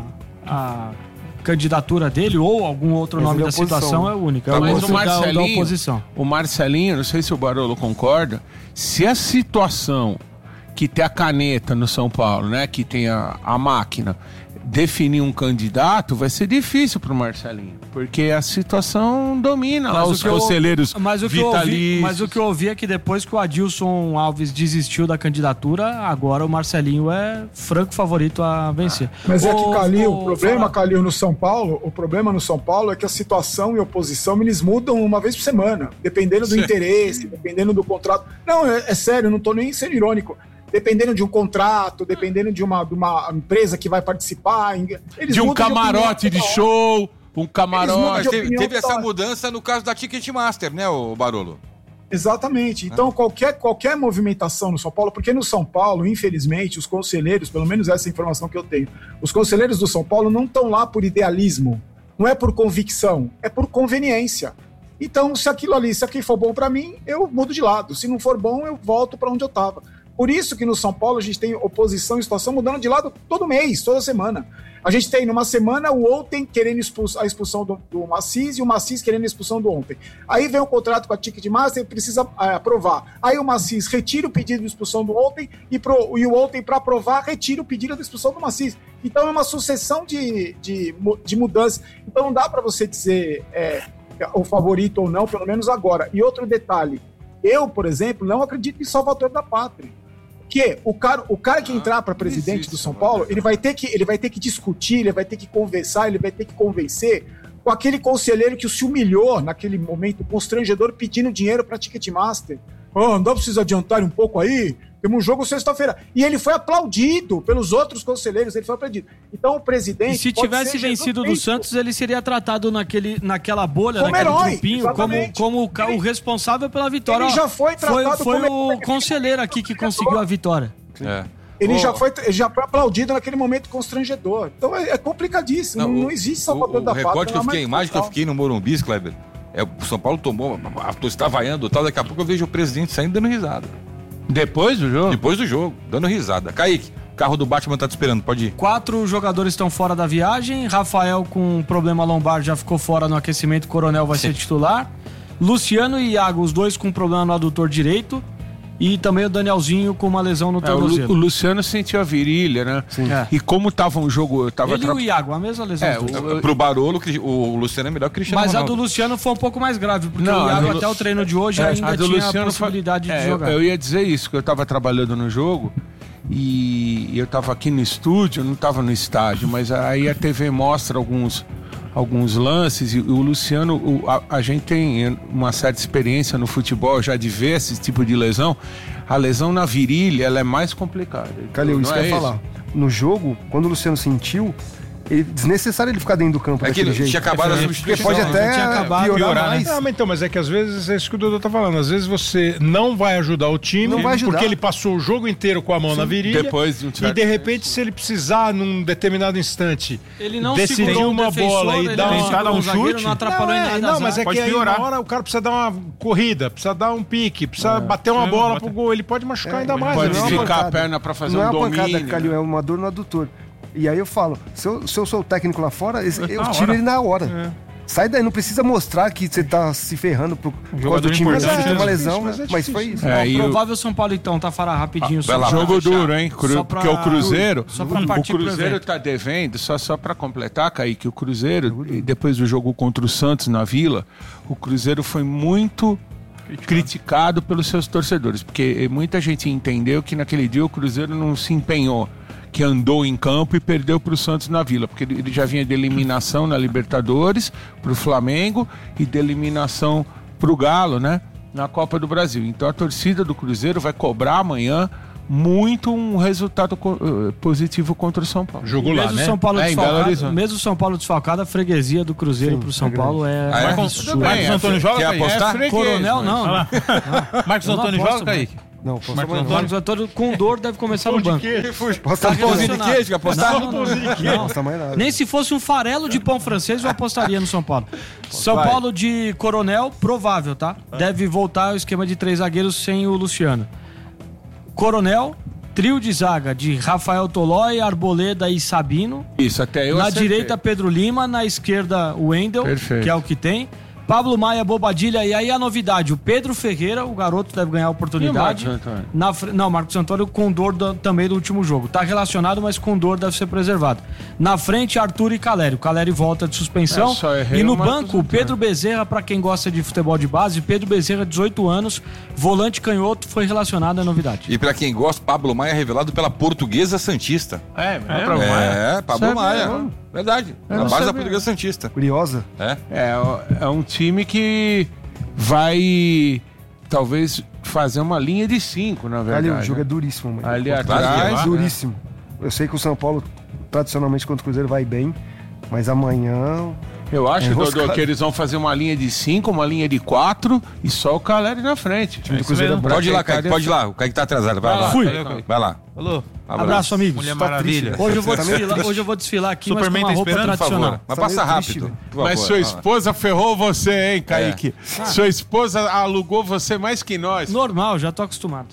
S5: a candidatura dele ou algum outro nome da situação é o único.
S6: Mas
S5: o Marcelinho,
S6: o Marcelinho, não sei se o Barolo concorda, se a situação que tem a caneta no São Paulo, né, que tem a máquina, definir um candidato, vai ser difícil pro Marcelinho, porque a situação domina lá os conselheiros vitalícios.
S5: Mas o que eu ouvi é que depois que o Adilson Alves desistiu da candidatura, agora o Marcelinho é franco favorito a vencer.
S7: Mas é que, Calil, o problema no São Paulo é que a situação e a oposição, eles mudam uma vez por semana, dependendo do interesse, dependendo do contrato. Não, é sério, não tô nem sendo irônico. Dependendo de um contrato, dependendo de uma empresa que vai participar.
S6: De um camarote de show, um camarote.
S1: Teve essa mudança no caso da Ticketmaster, né, o Barolo?
S7: Exatamente. Então, qualquer movimentação no São Paulo, porque no São Paulo, infelizmente, os conselheiros, pelo menos essa informação que eu tenho, os conselheiros do São Paulo não estão lá por idealismo, não é por convicção, é por conveniência. Então, se aquilo for bom para mim, eu mudo de lado. Se não for bom, eu volto para onde eu estava. Por isso que no São Paulo a gente tem oposição e situação mudando de lado todo mês, toda semana. A gente tem numa semana o ontem querendo a expulsão do Macis e o Macis querendo a expulsão do ontem. Aí vem o contrato com a Ticketmaster e precisa aprovar. Aí o Macis retira o pedido de expulsão do ontem e o ontem, para aprovar, retira o pedido de expulsão do Macis. Então é uma sucessão de mudanças. Então não dá para você dizer o favorito ou não, pelo menos agora. E outro detalhe, eu, por exemplo, não acredito em salvador da pátria. Porque o cara que entrar para presidente do São Paulo, ele vai ter que discutir, ele vai ter que conversar, ele vai ter que convencer com aquele conselheiro que se humilhou naquele momento constrangedor pedindo dinheiro para Ticketmaster. Não precisa adiantar um pouco aí? Temos um jogo sexta-feira. E ele foi aplaudido pelos outros conselheiros, ele foi aplaudido. Então o presidente...
S5: E se tivesse vencido do Santos, ele seria tratado naquela bolha,
S7: como
S5: naquele
S7: herói,
S5: grupinho, como o responsável pela vitória.
S7: Ele já foi tratado
S5: foi o conselheiro aqui que conseguiu a vitória.
S7: Ele já foi aplaudido naquele momento constrangedor. Então é complicadíssimo. Não existe salvador da pátria.
S1: O recorte que eu fiquei, a imagem que eu fiquei no Morumbi, Kleber, o São Paulo tomou, a torcida vaiando e tal, daqui a pouco eu vejo o presidente saindo dando risada.
S6: Depois do jogo?
S1: Depois do jogo, dando risada. Kaique, o carro do Batman tá te esperando, pode ir. 4
S5: jogadores estão fora da viagem. Rafael com problema lombar já ficou fora no aquecimento, Coronel vai ser titular. Luciano e Iago, os dois com problema no adutor direito. E também o Danielzinho com uma lesão no tornozelo.
S6: O Luciano sentiu a virilha, né?
S5: Sim.
S6: E como tava um jogo...
S5: Ele e o Iago, a mesma lesão.
S1: Pro Barolo, o Luciano é melhor que o Cristiano Ronaldo.
S5: Mas a do Luciano foi um pouco mais grave, porque o Iago até o treino de hoje ainda tinha a possibilidade de jogar.
S6: Eu ia dizer isso, que eu tava trabalhando no jogo e eu tava aqui no estúdio, eu não tava no estádio, mas aí a TV mostra alguns lances e o Luciano, a gente tem uma certa experiência no futebol já de ver esse tipo de lesão. A lesão na virilha, ela é mais complicada.
S4: Calil, isso que eu ia falar. No jogo, quando o Luciano sentiu, desnecessário ele ficar dentro do campo
S1: É que
S4: daquele
S1: ele
S4: jeito.
S1: tinha acabado a
S4: Porque
S1: substituição.
S4: pode
S1: né?
S4: até
S5: tinha acabado,
S4: piorar mais.
S3: Mas é que às vezes é isso que o Dudu tá falando. Às vezes você não vai ajudar o time,
S4: Não vai ajudar.
S3: porque ele passou o jogo inteiro com a mão na virilha.
S6: Depois de um
S3: E
S6: certo
S3: de repente, se ele precisar, num determinado instante,
S5: Ele não
S3: decidiu
S5: segurou
S3: uma
S5: o defensor,
S3: bola e
S5: ele
S3: dá
S2: tentar dar um
S5: zagueiro,
S2: chute.
S5: não atrapalhou em nada.
S3: Não, mas é
S2: Pode
S3: que aí
S2: piorar.
S3: na hora o cara precisa dar uma corrida, precisa dar um pique, precisa bater uma bola pro gol. Ele pode machucar ainda mais.
S6: Pode
S3: né?
S4: não é uma
S6: esticar a
S4: pancada.
S6: perna pra fazer
S4: Não é
S6: um
S4: uma pancada,
S6: domínio.
S4: Calil, é uma dor no adutor. E aí eu falo, se eu sou o técnico lá fora, eu tiro
S2: hora.
S4: ele na hora. Sai daí, não precisa mostrar que você tá se ferrando por causa
S2: Jogador
S4: do time.
S2: importante.
S4: Você tem uma
S3: É
S4: lesão,
S3: difícil, mas é
S4: mas
S3: difícil.
S4: foi isso.
S6: É, e o
S5: Provável São Paulo, então, tá falando rapidinho.
S1: vai lá,
S6: jogo
S1: fechar.
S6: duro, hein?
S5: Só pra-
S6: Porque o Cruzeiro.
S5: Só pra
S6: O
S5: partir pro
S6: Cruzeiro
S5: evento.
S6: tá devendo, só pra completar, Kaique, o Cruzeiro, e depois do jogo contra o Santos na Vila, o Cruzeiro foi muito criticado pelos seus torcedores, porque muita gente entendeu que naquele dia o Cruzeiro não se empenhou, que andou em campo e perdeu para o Santos na Vila, porque ele já vinha de eliminação na Libertadores para o Flamengo e de eliminação para o Galo, né, na Copa do Brasil. Então a torcida do Cruzeiro vai cobrar amanhã muito um resultado positivo contra o São Paulo.
S3: Jogo lá,
S5: Mesmo
S3: né?
S5: São Paulo
S6: É, em Belo
S5: desfalcado,
S6: Horizonte.
S5: mesmo São Paulo desfalcado, a freguesia do Cruzeiro pro São Paulo é
S1: Ah, é?
S5: absurdo.
S2: Marcos Antônio joga,
S1: Quer
S2: Kaique?
S1: apostar?
S6: freguês,
S5: Coronel,
S6: mas-
S5: não.
S2: Marcos
S5: Eu não
S2: Antônio
S5: aposto,
S2: joga, Kaique?
S4: Não, posso
S2: Marcos
S4: amanhã.
S5: O Marcos Antônio com dor deve começar no banco.
S4: Posso
S5: Tá
S4: amanhã.
S1: Pãozinho de queijo, quer apostar?
S5: Não.
S4: Posso amanhã nada.
S5: Nem se fosse um farelo de pão francês eu apostaria no São Paulo. São
S1: Vai.
S5: Paulo de Coronel, provável, tá? Deve voltar ao esquema de 3 zagueiros sem o Luciano. Coronel, trio de zaga de Rafael Tolói, Arboleda e Sabino.
S6: Isso, até eu
S5: Na
S6: acertei.
S5: direita, Pedro Lima. Na esquerda, o Wendel,
S6: Perfeito.
S5: que é o que tem. Pablo Maia, Bobadilha. E aí a novidade, o Pedro Ferreira, o garoto deve ganhar a oportunidade.
S6: E o Marcos Antônio?
S5: Não, Marcos Antônio com dor também do último jogo. Tá relacionado, mas com dor deve ser preservado. Na frente, Arthur e Caleri. O Caleri volta de suspensão.
S6: É, só errei
S5: E no
S6: o Marcos
S5: banco, o Pedro Bezerra, pra quem gosta de futebol de base, Pedro Bezerra, 18 anos, volante canhoto, foi relacionado à novidade.
S1: E pra quem gosta, Pablo Maia é revelado pela Portuguesa Santista.
S2: É,
S1: Pablo
S6: Sabe,
S1: Maia.
S6: não.
S1: Verdade.
S6: Eu
S1: Na
S6: não
S1: base da
S6: sabia.
S1: Portuguesa Santista.
S4: Curiosa.
S6: É um time que vai talvez fazer uma linha de 5, na verdade.
S4: Ali, o jogo é
S6: né?
S4: duríssimo, mano.
S6: Ali
S1: Quase
S6: atrás.
S1: lá, né?
S4: Duríssimo. Eu sei que o São Paulo, tradicionalmente, contra o Cruzeiro, vai bem. Mas amanhã.
S6: Eu acho,
S4: É
S6: Dodô,
S4: enroscado.
S6: que eles vão fazer uma linha de 5, uma linha de 4 e só o Caleri na frente.
S4: O Cruzeiro é
S2: mesmo.
S4: brabo.
S1: Pode ir lá, Kaique, pode ir lá. O Kaique tá atrasado. Vai lá.
S5: Fui.
S1: Vai lá.
S2: Alô?
S5: Abraço, amigos.
S2: Mulher
S4: Tá
S2: Maravilha.
S4: triste,
S5: Hoje eu vou desfilar aqui, mas com
S2: Superman
S5: uma
S2: tá
S5: roupa
S2: esperando,
S1: Por
S5: tradicional.
S1: favor. Mas
S4: Tá
S1: passa
S4: meio triste,
S1: rápido.
S4: velho.
S1: por
S6: Mas
S1: favor.
S6: sua esposa ferrou você, hein, Kaique?
S5: É.
S6: Sua esposa alugou você mais que nós.
S5: Normal, já tô acostumado.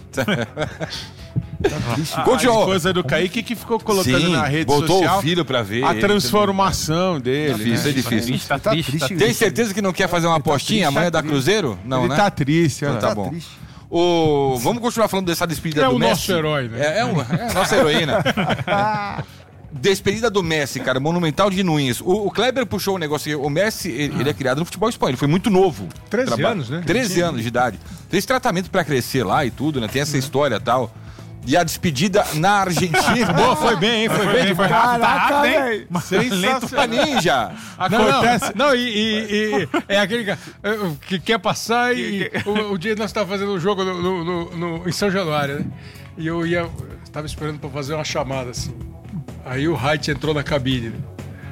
S6: A
S1: Continua.
S6: esposa do Kaique que ficou colocando
S1: Sim,
S6: na rede
S1: voltou
S6: social
S1: o filho pra ver.
S6: a
S1: ele
S6: transformação dele.
S1: Difícil,
S6: né?
S1: é difícil.
S2: Tá
S4: Tá
S2: triste, tá
S4: triste.
S1: Tem certeza que não quer fazer uma apostinha amanhã da Cruzeiro? Não,
S6: Ele
S1: né?
S6: tá triste, olha
S1: Tá
S6: lá.
S1: bom.
S4: triste.
S1: Vamos continuar falando dessa despedida
S3: É
S1: do
S3: o
S1: Messi?
S3: nosso herói, né?
S1: É a nossa heroína. Despedida do Messi, cara, monumental de Nunes. O Kleber puxou um negócio. O Messi, ele é criado no futebol espanhol. Ele foi muito novo.
S3: 13 anos, né?
S1: 13 anos de idade. Fez tratamento pra crescer lá e tudo, né? Tem essa história e tal. E a despedida na Argentina.
S3: Boa, foi bem, hein? Foi bem. Foi
S2: Caraca, velho.
S1: A ninja.
S6: Acontece.
S3: Não, é aquele cara que quer passar e o dia nós estávamos fazendo um jogo em São Januário, né? E eu estava esperando para fazer uma chamada assim. Aí o Wright entrou na cabine, né?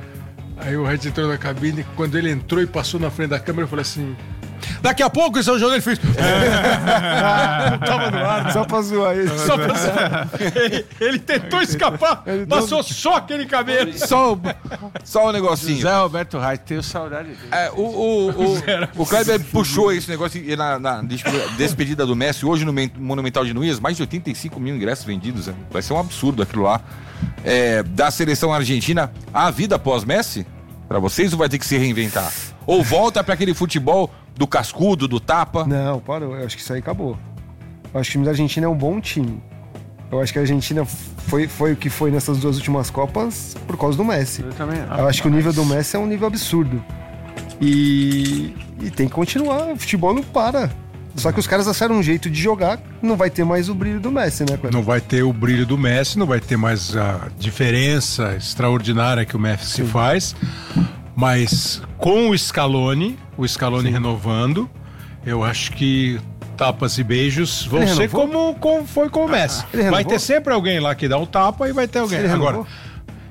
S3: Quando ele entrou e passou na frente da câmera, eu falei assim: daqui a pouco esse é o jogo, ele fez. Não tava no ar,
S4: Só pra zoar ele.
S3: só pra... ele tentou escapar, passou só aquele cabelo.
S1: Só um negocinho.
S6: Zé Roberto Reis, tenho saudade dele.
S1: O Kleber puxou esse negócio e na despedida do Messi, hoje no Monumental de Nunes, mais de 85 mil ingressos vendidos. Né? Vai ser um absurdo aquilo lá. Da seleção argentina, a vida pós-Messi, pra vocês, ou vai ter que se reinventar? Ou volta pra aquele futebol do cascudo, do tapa?
S4: Não, parou. Eu acho que isso aí acabou. Eu acho que o time da Argentina é um bom time. Eu acho que a Argentina foi o que foi nessas 2 últimas Copas por causa do Messi.
S6: Eu também.
S4: Eu acho que o nível do Messi é um nível absurdo. E tem que continuar. O futebol não para. Só que os caras acharam um jeito de jogar, não vai ter mais o brilho do Messi, né, Cleber?
S3: Não vai ter o brilho do Messi, não vai ter mais a diferença extraordinária que o Messi faz, mas com o Scaloni renovando, eu acho que tapas e beijos vão
S4: Ele
S3: ser
S4: renovou?
S3: como foi com o Messi.
S4: Ele
S3: Vai
S4: renovou?
S3: ter sempre alguém lá que dá um tapa e vai ter alguém.
S4: Ele
S3: Agora,
S4: renovou?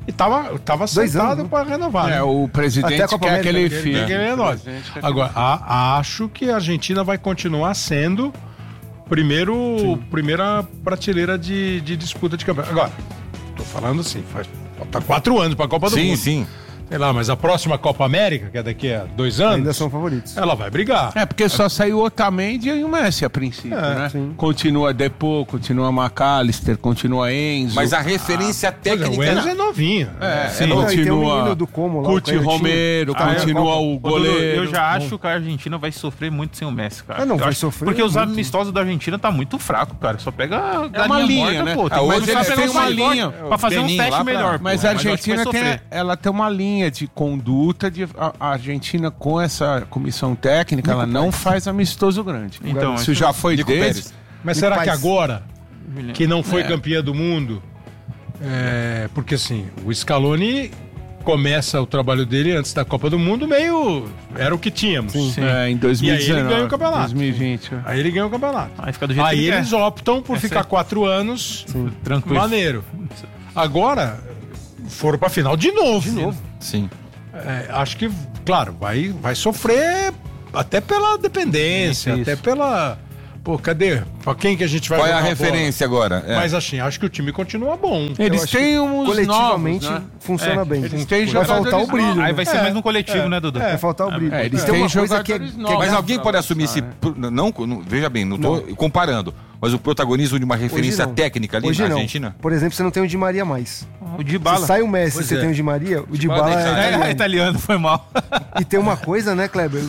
S3: E tava sentado para renovar.
S6: É,
S3: né?
S6: o
S4: Até
S6: presidente
S4: a Copa
S6: quer
S4: América,
S6: que ele
S3: Quer
S6: fique.
S3: que ele renove. Agora, acho que a Argentina vai continuar sendo primeira prateleira de disputa de campeonato. Agora, tô falando assim, falta 4 anos para a Copa do Mundo.
S1: Sim.
S3: Sei lá, mas a próxima Copa América, que é daqui a 2 anos,
S4: Ainda são favoritos.
S3: ela vai brigar.
S6: É, porque só saiu o Otamendi e o Messi a princípio, né?
S4: sim.
S6: Continua Depô, continua McAllister, continua Enzo.
S1: Mas a referência técnica...
S3: O Enzo é novinho.
S6: Sim,
S4: Não, e tem o
S6: continua
S4: menino do Como lá, o
S6: Curti
S4: Canhotinho.
S6: Romero, continua o
S2: Ô, Dudu,
S6: goleiro.
S2: eu já acho que a Argentina vai sofrer muito sem o Messi, cara.
S4: Não,
S2: Eu
S4: vai
S2: acho-
S4: sofrer
S2: Porque os
S4: muito.
S2: amistosos da Argentina tá muito fraco, cara. Só pega
S6: É uma linha, né?
S2: pô. Tem
S1: Mas
S2: que
S1: eles
S2: pegar
S1: têm
S2: os
S1: uma
S2: mais
S6: linha.
S2: fortes Pra fazer um
S1: Benin
S2: teste
S1: lá pra-
S2: melhor.
S6: Mas
S2: pô.
S6: a
S2: eu acho que vai
S6: Argentina
S2: sofrer.
S6: ela tem uma linha de conduta a Argentina com essa comissão técnica, ela não faz amistoso grande.
S2: Então,
S6: Isso já foi
S1: Nico
S6: desde.
S1: Pérez.
S3: Mas
S4: E
S3: será
S4: Paz.
S3: que agora, que não foi
S6: É.
S3: campeã do mundo, porque assim, o Scaloni começa o trabalho dele antes da Copa do Mundo meio... Era o que tínhamos.
S6: Em 2019.
S3: E aí ele ganha o campeonato.
S6: 2020.
S3: Aí ele ganha o campeonato.
S2: Aí fica do jeito
S3: Aí
S2: que ele
S3: eles
S2: quer.
S3: optam por
S2: É
S3: ficar
S2: certo.
S3: 4 anos
S2: Tranquilo.
S3: maneiro. Agora, foram pra final de novo.
S1: Sim.
S3: Acho que, claro, vai sofrer até pela dependência,
S2: Isso.
S3: até pela... Pô, cadê? Pra quem que a gente vai
S1: Qual é a
S3: jogar
S1: referência agora?
S3: bola? Mas assim, acho que o time continua bom.
S6: Eles
S4: acho
S6: têm uns
S4: Coletivamente
S6: novos, né?
S4: funciona bem.
S6: Eles têm
S4: Vai faltar o
S6: jogadores
S4: brilho.
S6: novos.
S2: Aí vai ser
S3: É,
S2: mais no coletivo, né, Dudu?
S4: Vai faltar o brilho.
S6: Eles
S4: Tem
S6: têm
S4: uma coisa que é,
S6: jogadores
S4: que é
S6: novos.
S1: Mas
S4: grave.
S1: alguém pode assumir esse... Não, veja bem, não tô comparando. Mas o protagonismo de uma referência
S4: não.
S1: técnica ali
S4: Hoje
S1: na
S4: não.
S1: Argentina?
S4: Por exemplo, você não tem o Di Maria mais.
S2: O
S4: Se
S2: Dybala.
S4: sai o Messi e
S3: Pois
S4: você
S3: é.
S4: tem o Di Maria, o
S1: Dybala
S4: Dybala
S1: é
S4: é
S1: italiano.
S2: É, italiano, foi mal.
S4: E tem uma coisa, né, Kleber?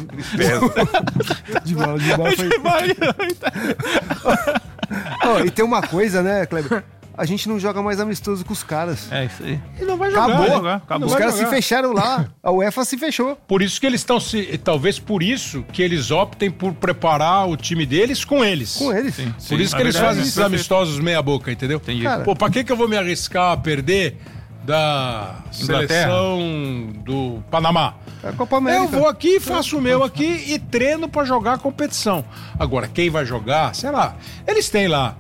S4: O Dybala foi... Ó, e tem uma coisa, né, Kleber? A gente não joga mais amistoso com os caras.
S2: É isso aí.
S3: E não vai jogar.
S4: Acabou.
S3: né?
S2: Acabou.
S4: Os
S3: vai
S4: caras se
S3: jogar.
S4: fecharam lá. A UEFA se fechou.
S3: Por isso que eles estão talvez por isso que eles optem por preparar o time deles com eles.
S4: Com eles.
S3: Por isso que eles fazem esses amistosos meia boca, entendeu?
S2: Entendi.
S4: Cara,
S3: Pô, pra que eu vou me arriscar a perder da
S2: Inglaterra?
S3: seleção do Panamá?
S4: É a Copa América.
S3: Eu vou aqui, faço o meu aqui e treino pra jogar a competição. Agora, quem vai jogar, sei lá, eles têm lá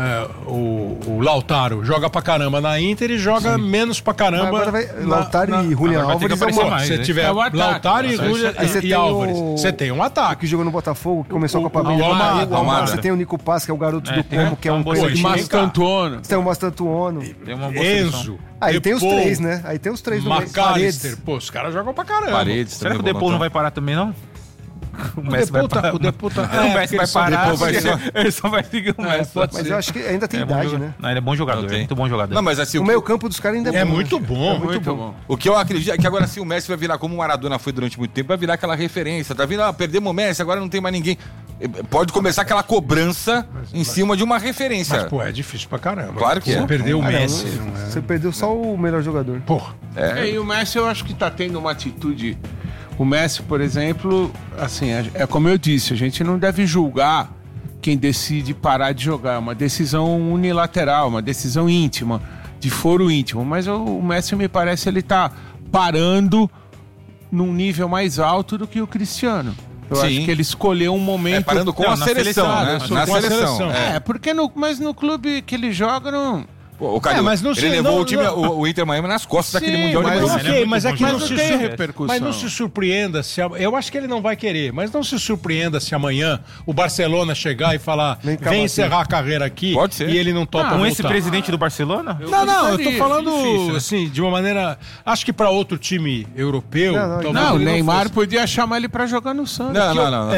S3: o Lautaro, joga pra caramba na Inter e joga menos pra caramba.
S4: Agora vai Lautaro e Julian
S2: agora vai ter que
S4: Álvares é
S2: aparecer
S4: uma...
S2: mais.
S3: Se
S2: né?
S3: tiver
S6: É o ataque.
S3: Lautaro e Julian
S4: Aí você
S3: e
S4: tem
S3: Álvares,
S4: o-
S3: você tem um ataque.
S4: que jogou no Botafogo, que começou a Copa
S3: o
S4: América.
S3: Almada.
S1: Almada.
S4: Você tem o Nico Paz, que é o garoto do
S2: tem
S4: Como, que é um
S2: um
S4: coisa
S2: bom
S4: de
S2: time.
S6: Mastantuono.
S4: Você tem o Mastantuono.
S2: Tem uma boa seleção.
S3: Enzo.
S4: Aí tem os
S3: Depou,
S4: três, né? Aí tem os três no meio.
S3: McAllister. Pô, os caras jogam pra caramba.
S1: Paredes
S2: Será que o
S1: também
S2: Depô não vai parar também, não? O Messi vai parar.
S3: O Depô tá...
S2: O Messi vai parar.
S1: Depô vai ser-
S2: Ele só vai seguir o Messi.
S4: Mas eu acho que ainda tem
S2: É bom
S4: idade,
S2: jogador.
S4: né?
S2: Não, ele é bom jogador,
S1: Não
S2: é
S1: tem.
S2: muito bom jogador.
S1: Não, mas assim,
S4: O meio campo dos caras ainda
S3: É
S4: bom,
S3: muito
S4: né?
S3: bom.
S4: Muito bom.
S1: o que eu acredito é que agora sim o Messi vai virar como o Maradona foi durante muito tempo, vai virar aquela referência. Tá vindo, perdemos o Messi, agora não tem mais ninguém. Pode começar aquela cobrança em cima de uma referência.
S3: Mas, pô, é difícil pra caramba.
S1: Claro que
S3: Você
S1: é.
S3: perdeu o
S4: Ah, não,
S3: Messi. Não é?
S4: Você perdeu só o melhor jogador.
S3: Porra.
S6: E o Messi eu acho que tá tendo uma atitude. O Messi, por exemplo, assim, é como eu disse, a gente não deve julgar quem decide parar de jogar. É uma decisão unilateral, uma decisão íntima, de foro íntimo. Mas o Messi, me parece, ele tá parando num nível mais alto do que o Cristiano. Eu
S1: Sim.
S6: acho que ele escolheu um momento.
S1: Parando com
S2: Não,
S1: a
S2: na
S1: seleção,
S2: seleção,
S1: né?
S2: né?
S1: Na
S3: Com a
S1: seleção.
S3: seleção.
S1: É.
S6: Porque mas no clube que ele joga, não.
S1: Pô, o Calil,
S3: mas não
S1: ele
S3: sei,
S1: levou
S3: não-
S1: o time,
S3: não-
S1: o Inter Miami nas costas daquele
S6: Sim,
S1: Mundial de
S6: mas-
S1: Brasil.
S3: Ok,
S2: Ele é muito
S3: mas é
S2: bom
S3: que não
S2: jogador.
S3: se
S6: tem
S3: sur-
S6: repercussão.
S3: Mas não se surpreenda se... Eu acho que ele não vai querer, mas não se surpreenda se amanhã o Barcelona chegar e falar
S4: Vem cá,
S3: vem
S4: Marquinhos.
S3: encerrar a carreira aqui
S1: Pode ser.
S3: e ele não topa
S2: Com
S3: voltar.
S2: esse presidente do Barcelona?
S3: Não, eu tô
S6: gostaria,
S3: falando
S6: difícil, né?
S3: assim, de uma maneira... Acho que pra outro time europeu...
S4: Não,
S3: talvez
S6: Não, o
S3: ele
S6: Neymar
S3: fosse.
S6: podia chamar ele pra jogar no Santos.
S1: Não.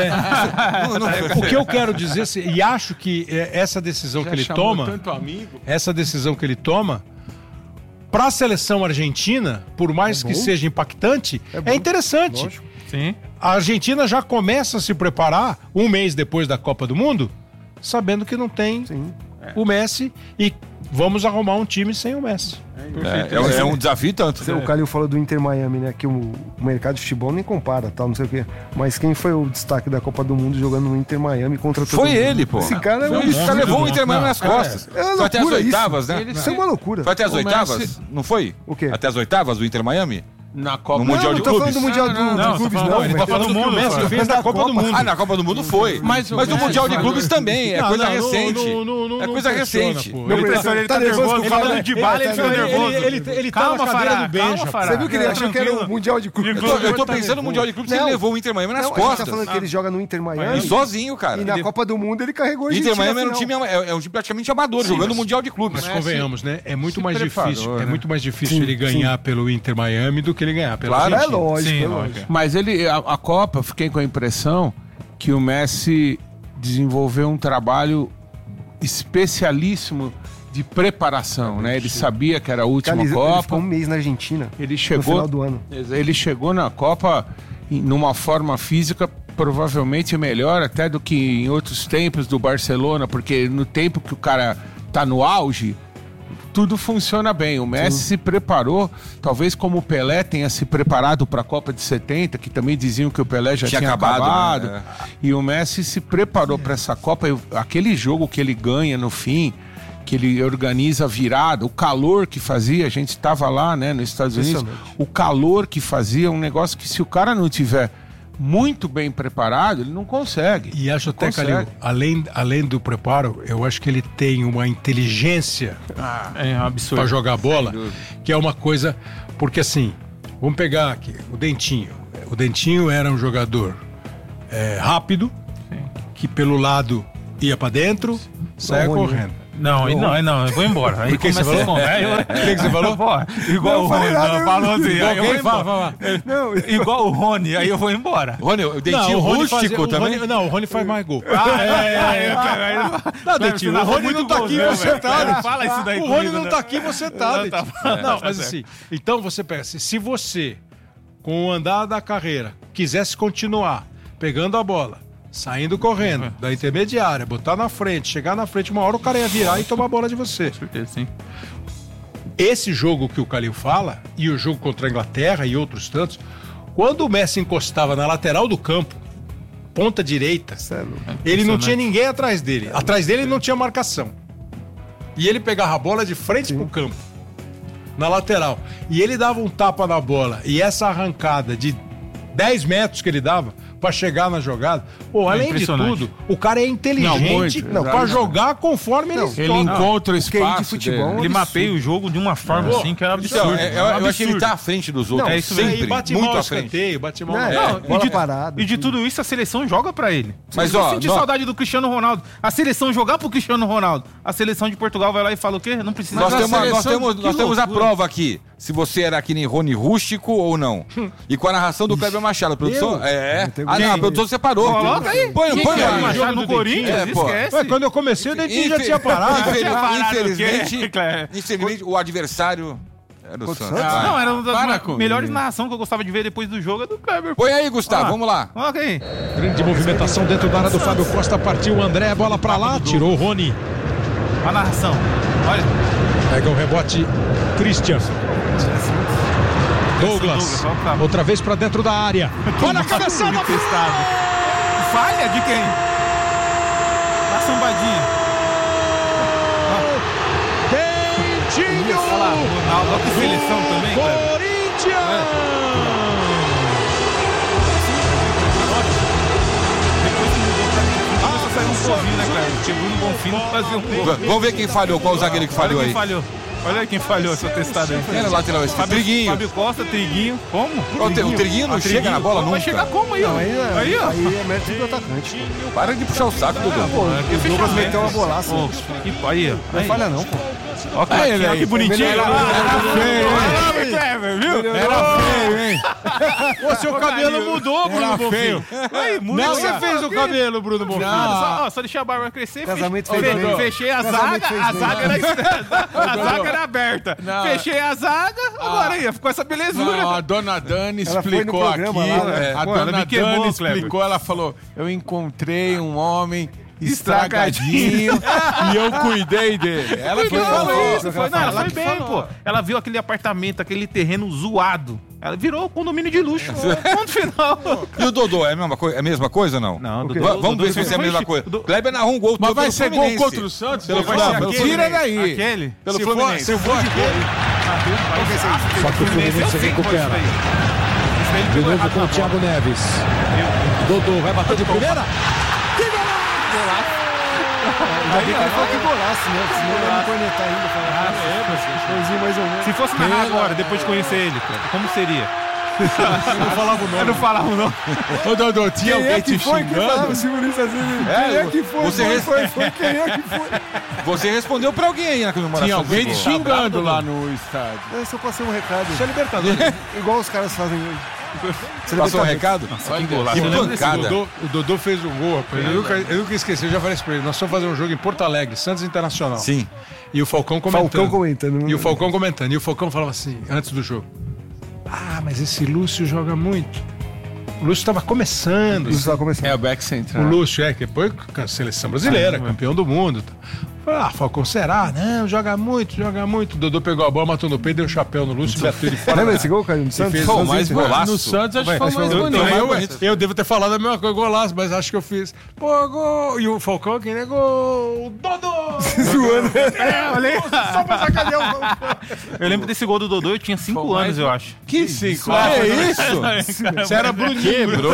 S3: O que eu quero dizer, e acho que essa decisão que ele toma...
S6: tanto amigo.
S3: Essa decisão que ele toma, para a seleção argentina, por mais que seja impactante, é interessante.
S4: Lógico.
S2: Sim.
S3: A Argentina já começa a se preparar um mês depois da Copa do Mundo, sabendo que não tem
S4: Sim.
S3: o Messi e vamos arrumar um time sem o Messi.
S1: É um desafio tanto.
S4: O Calil falou do Inter Miami, né? Que o mercado de futebol nem compara, tal, não sei o quê. Mas quem foi o destaque da Copa do Mundo jogando no Inter Miami contra todo
S1: Foi
S4: mundo?
S1: ele, pô.
S4: Esse cara é
S1: Esse cara levou o Inter Miami nas costas.
S4: É uma
S1: Foi até as
S4: loucura
S1: oitavas,
S4: isso.
S1: né?
S4: Isso é uma loucura.
S1: Foi até as
S6: O
S1: oitavas?
S6: Messi-
S1: Não foi?
S4: O quê?
S1: Até as oitavas do Inter Miami?
S6: Na Copa
S1: No Mundial de
S4: não tô falando
S1: Clubes?
S4: do Mundial
S2: Não,
S4: de Clubes,
S2: ele
S4: não.
S2: tá
S4: velho.
S2: falando do mundo,
S3: Messi fez da Copa do Mundo.
S1: Ah, na Copa do Mundo foi. Mas no Mundial de Clubes também. É coisa recente. É coisa recente.
S2: Meu professor, ele tá nervoso, falando de bala, ele fica nervoso.
S3: Ele tá na cadeira do Benja.
S4: Você viu que ele achou que era o Mundial de Clubes?
S1: Eu tô pensando no Mundial de Clubes, ele
S4: Não.
S1: levou o Inter Miami nas
S4: Não, a gente tá
S1: costas.
S4: falando que ele joga no Inter Miami.
S1: E sozinho, cara.
S4: E na Copa do Mundo ele carregou a
S1: Inter
S4: Argentina
S1: Miami era um
S4: na
S1: time, é um time praticamente amador, jogando o Mundial de Clubes.
S3: Mas convenhamos, né? É muito mais
S6: preparou,
S3: difícil.
S6: né?
S3: É muito mais difícil ele ganhar pelo Inter Miami do que ele ganhar pela
S1: Claro,
S4: É
S3: Argentina.
S4: lógico,
S2: Sim,
S4: é
S2: lógico.
S4: lógico.
S6: Mas a Copa, eu fiquei com a impressão que o Messi desenvolveu um trabalho especialíssimo de preparação, né? Ele sabia que era a última
S4: Cara, ele
S6: Copa.
S4: ficou um mês na Argentina.
S6: Ele
S4: No
S6: chegou
S4: final do ano.
S6: Ele chegou na Copa numa forma física provavelmente melhor até do que em outros tempos do Barcelona, porque no tempo que o cara tá no auge, tudo funciona bem. O Messi se preparou, talvez como o Pelé tenha se preparado para a Copa de 70, que também diziam que o Pelé já tinha acabado.
S1: né?
S6: E o Messi se preparou para essa Copa. Aquele jogo que ele ganha no fim, que ele organiza a virada, o calor que fazia, a gente estava lá, né, nos Estados Unidos, o calor que fazia, um negócio que se o cara não tiver muito bem preparado, ele não consegue.
S3: E acho até,
S6: Consegue.
S3: Calil, além do preparo, eu acho que ele tem uma inteligência
S2: É absurdo.
S3: para jogar bola, que é uma coisa... Porque assim, vamos pegar aqui o Dentinho. O Dentinho era um jogador rápido, que pelo lado ia para dentro, saia
S4: Rony,
S3: correndo.
S2: Não, eu vou embora. Aí
S3: O que você
S2: começa
S3: falou?
S2: a
S3: O que você falou?
S2: Igual o Rony, falou assim, aí eu vou embora.
S3: Fala.
S4: Não,
S2: Igual o Rony, aí eu vou embora.
S1: Rony, o dentinho rústico também.
S3: Não, o Rony faz mais gol.
S2: Não,
S3: Dentinho, o Rony não tá aqui, você tá.
S2: Não fala isso daí
S3: O Rony
S2: comigo,
S3: não
S2: né?
S3: tá aqui, você tá.
S2: Não, tá
S3: Dentinho. Não, mas assim, então você pega, se você, com o andar da carreira, quisesse continuar pegando a bola, saindo correndo da intermediária, botar na frente, chegar na frente, uma hora o cara ia virar e tomar a bola de você.
S2: certeza, sim.
S3: Esse jogo que o Calil fala, e o jogo contra a Inglaterra e outros tantos, quando o Messi encostava na lateral do campo, ponta direita, ele não tinha ninguém atrás dele. Atrás dele não tinha marcação. E ele pegava a bola de frente pro campo, na lateral. E ele dava um tapa na bola. E essa arrancada de 10 metros que ele dava pra chegar na jogada, pô, além de
S2: impressionante.
S3: tudo, o cara é inteligente pra jogar conforme ele
S6: encontra o
S4: QI de
S6: espaço
S4: futebol.
S6: dele.
S2: Ele mapeia o jogo de uma forma assim que é
S1: Então,
S2: absurdo.
S1: eu acho que ele tá à frente dos outros.
S2: é isso mesmo.
S1: sempre.
S3: bate
S1: Muito
S3: mal
S1: à
S3: o
S1: frente.
S3: escanteio, bate mal.
S4: Não, bola
S2: e de,
S4: parada,
S2: e de
S4: tudo.
S2: tudo isso a seleção joga pra ele.
S1: Mas,
S2: eu
S1: ó,
S2: senti
S1: nó-
S2: saudade do Cristiano Ronaldo. A seleção jogar pro Cristiano Ronaldo. A seleção de Portugal vai lá e fala o quê? Não precisa.
S1: Nós
S6: a
S1: temos,
S6: seleção,
S1: nós
S6: que
S1: temos a
S6: loucura.
S1: prova aqui. Se você era que nem Rony Rústico ou não. E com a narração do Kleber Machado. A produção. A produção separou.
S2: Coloca aí.
S1: Põe
S2: Quem que é o
S1: aí.
S2: Machado no
S3: do
S2: Corinthians?
S1: Dentinho? É, pô.
S2: Esquece.
S3: Ué, quando eu comecei, o Dentinho já tinha parado.
S1: Infelizmente, o adversário era o Santos.
S4: Santos?
S1: Vai.
S2: Não, era uma das
S6: Para com
S2: melhores
S6: isso.
S2: narrações que eu gostava de ver depois do jogo é do Kleber.
S1: Põe aí, Gustavo,
S2: Ah.
S1: vamos lá.
S2: Coloca aí.
S8: Grande movimentação dentro da área do Fábio Costa, partiu o André, bola pra lá, tirou o Rony.
S2: A narração. Olha.
S8: Pega o rebote, Christian. Douglas, outra vez pra dentro da área. Olha a cabeçada!
S2: Falha de quem? A sambadinha.
S8: Dentinho!
S2: Olha lá, Ronaldo. Olha que seleção também, Kleber.
S8: Corinthians!
S2: Começou a sair um golzinho, né, Kleber? Porque Bruno Bonfim não fazia um gol.
S1: Vamos ver quem falhou, qual o zagueiro que falhou
S2: Olha
S1: aí.
S2: quem falhou. Olha aí quem falhou essa testada aí.
S1: Quem era o lateral esse? Triguinho.
S2: Fábio Costa, Triguinho. Como?
S1: O Triguinho não chega na bola
S2: Vai
S1: nunca.
S2: chegar como aí, ó?
S4: Aí
S2: Aí, ó.
S4: é mérito do atacante.
S1: Para de puxar o saco, Dudu.
S4: O Douglas meteu uma bolaça.
S2: Ô, aí, ó.
S4: Não falha não, pô.
S2: Ó, olha que bonitinho. Kleber, viu?
S6: Era feio, hein?
S3: Ô, seu cabelo mudou, Bruno Bonfim.
S2: Aí, muda.
S3: Não, você fez o cabelo, Bruno Bonfim.
S2: Só deixar a barba crescer.
S4: Casamento
S2: fechei,
S4: fez bem.
S2: fechei a
S4: Casamento
S2: zaga,
S4: fez
S2: a
S4: bem.
S2: zaga era, a zaga era aberta.
S6: Não.
S2: Fechei a zaga, agora aí, ficou essa belezura.
S6: Não, a dona Dani
S4: Ela foi no
S6: explicou aqui.
S4: programa lá, né?
S6: A
S2: Pô, ela
S6: dona
S2: me queimou,
S6: Dani
S2: Kleber.
S6: explicou, ela falou: eu encontrei um homem estragadinho e eu cuidei dele. Ela que falou.
S2: Isso, foi, não, ela foi bem, pô. Ela viu aquele apartamento, aquele terreno zoado. Ela virou condomínio de luxo. Ponto final.
S1: E o Dodô, é a mesma coisa ou não?
S2: Não,
S1: Va-
S2: Dodô-
S1: Vamos
S2: Dodô
S1: ver se vai ser a mesma coisa. Kleber narrou um gol
S6: Mas
S1: todo
S6: vai
S1: pelo
S6: ser gol
S1: Fluminense.
S6: contra o Santos?
S1: Pelo
S6: Vai
S1: Fluminense.
S6: ser
S1: Pelo
S6: aquele? Tira daí.
S2: Aquele.
S1: Pelo
S6: Se
S1: Fluminense.
S6: for aquele,
S8: Só que o Fluminense recupera. De novo com o Thiago Neves. Dodô vai bater de primeira.
S4: Ainda bem que ele falou que golaço, né? Senão ele não cornetar ainda. Mais ou menos.
S2: Se fosse narrar agora, depois de conhecer ele, como seria? Eu não falava o nome. Eu não falava o nome.
S6: Ô, Dodô, tinha alguém te xingando?
S4: Quem é que foi? Quem é que foi?
S1: Você respondeu pra alguém aí na comemoração.
S6: Tinha alguém
S1: do
S6: te
S1: gol.
S6: xingando lá no estádio.
S4: Eu só passei um recado.
S3: Isso é Libertadores.
S4: Igual os caras fazem hoje.
S1: Passou um recado?
S2: Que golaço.
S1: Que pancada.
S3: O Dodô fez um gol, rapaz. Eu nunca esqueci, eu já falei isso pra ele. Nós fomos fazer um jogo em Porto Alegre, Santos Internacional.
S1: Sim.
S3: E o Falcão comentando.
S4: comentando.
S3: E o Falcão comentando. E o Falcão falava assim, antes do jogo. Ah, mas esse Lúcio joga muito. O Lúcio estava começando.
S4: Isso tá começando.
S6: É o back central.
S3: O Lúcio, que depois com a seleção brasileira, campeão do mundo. Ah, Falcão, será? Não, joga muito. O Dodô pegou a bola, matou no peito, deu um chapéu no Lúcio e bateu ele fora.
S4: Lembra desse gol, Caio? No Santos?
S1: Pô, mais golaço.
S6: No Santos acho que foi mais bonito.
S3: Eu devo ter falado a mesma coisa, golaço, mas acho que eu fiz. Pô, gol! E o Falcão que negou. Dodô!
S4: Zoando.
S2: Olha
S3: Só pra sacanear o
S2: Eu lembro desse gol do Dodô, eu tinha 5 anos, eu acho.
S6: Que 5?
S1: É isso?
S3: Você era Bruninho.
S1: Quebrou.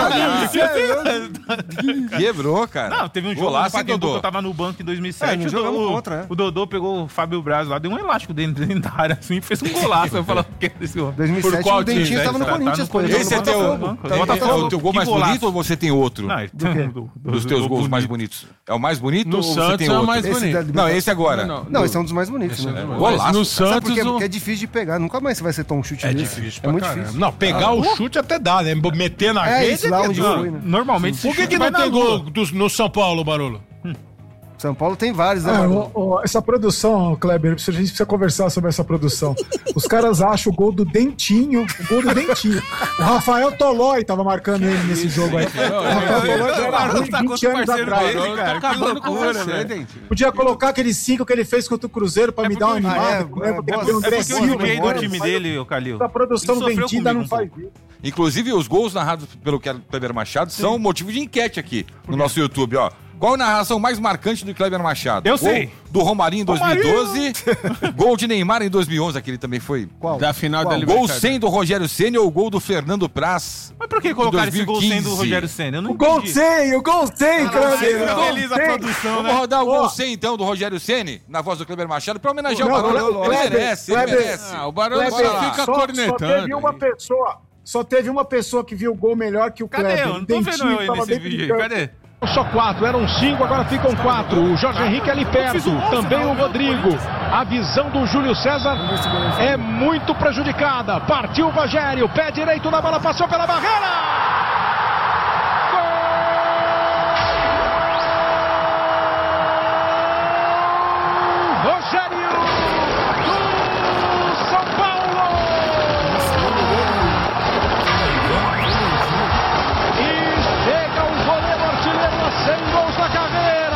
S2: Já.
S1: Quebrou, cara.
S2: Não, teve um jogo
S1: Golaço,
S2: no Pacaembu que
S1: Dodô.
S2: eu tava no banco em 2007.
S4: não jogamos contra, né?
S2: O Dodô pegou o Fábio Braz lá, deu um elástico dentro da área assim e fez um golaço. Eu falei, o que é desse gol?
S4: 2007
S6: Por qual
S4: o Dentinho
S6: time?
S4: tava no
S2: Tá no
S4: Corinthians, pô.
S2: Corinthians.
S1: Esse é teu,
S2: Botafogo.
S1: o teu gol
S2: Que
S1: mais
S2: golaço.
S1: bonito ou você tem outro?
S2: Não,
S1: Dos teus gols mais bonitos. É o mais bonito
S6: No
S1: ou você
S6: Santos
S1: tem
S6: é o
S1: outro?
S6: mais
S4: Esse
S6: bonito.
S4: da-
S1: Não, esse agora.
S4: Não, esse é um dos mais bonitos, né?
S1: Golaço.
S6: No
S4: Sabe
S6: Santos,
S4: por quê? Porque é difícil de pegar. Nunca mais você vai acertar um chute
S3: É
S4: desse.
S3: difícil,
S4: É muito
S3: pra caramba.
S4: difícil.
S3: Não, pegar o chute até dá, né? Meter na
S4: É
S3: rede.
S4: isso lá
S3: que
S4: onde
S3: duro.
S4: foi, né?
S2: Normalmente
S3: Por que não tem gol no São Paulo, Barolo?
S4: São Paulo tem vários, né?
S7: Ah,
S4: mano?
S7: essa produção, Kleber, a gente precisa conversar sobre essa produção. Os caras acham o gol do Dentinho. O Rafael Tolói tava marcando ele nesse jogo aí. O Rafael Tolói já era ruim 20 anos atrás.
S6: Tá acabando com você, Dentinho.
S7: Podia colocar aqueles 5 que ele fez contra o Cruzeiro pra me dar uma animada.
S4: boa,
S7: Lembra que
S4: boa.
S7: tem o André
S2: É porque eu
S7: Silva,
S2: joguei do
S7: embora,
S2: time
S7: mas
S2: dele, o Calil.
S7: A produção
S2: Ele sofreu
S7: vendida não
S2: comigo um
S7: faz
S2: pouco.
S7: isso.
S1: Inclusive, os gols narrados pelo Kleber Machado são motivo de enquete aqui no nosso YouTube, ó. Qual a narração mais marcante do Kleber Machado?
S2: Eu
S1: Gol
S2: sei.
S1: Do Romarinho em 2012, gol de Neymar em 2011, aquele também foi.
S4: Qual?
S6: Da final da
S1: Gol
S6: Libertadores.
S1: 100 do Rogério Ceni ou gol do Fernando Praz?
S2: Mas por que colocaram esse gol 100 do
S1: 2015?
S2: Rogério Senna? Eu não
S7: O gol
S2: entendi.
S7: 100, Kleber.
S2: Feliz a produção,
S1: Vamos
S2: né?
S1: rodar o gol 100 então do Rogério Ceni, na voz do Kleber Machado, pra homenagear
S7: Não,
S1: o Barolo. Ele
S7: Kleber,
S1: merece, ele
S7: Kleber.
S1: merece.
S6: Ah, o Barolo
S7: Kleber,
S6: só fica
S7: só
S6: cornetando.
S7: teve uma pessoa. Só teve uma pessoa que viu o gol melhor que o
S2: Cadê?
S7: Kleber.
S2: Eu não tô vendo eu aí nesse vídeo aí. Cadê?
S8: Só 4, eram 5, agora ficam 4. O Jorge Henrique ali perto, também o Rodrigo. A visão do Júlio César é muito prejudicada. Partiu o Rogério, pé direito na bola, passou pela barreira. Gol! Rogério do São Paulo. E chega o goleiro artilheiro a 100 gols na carreira.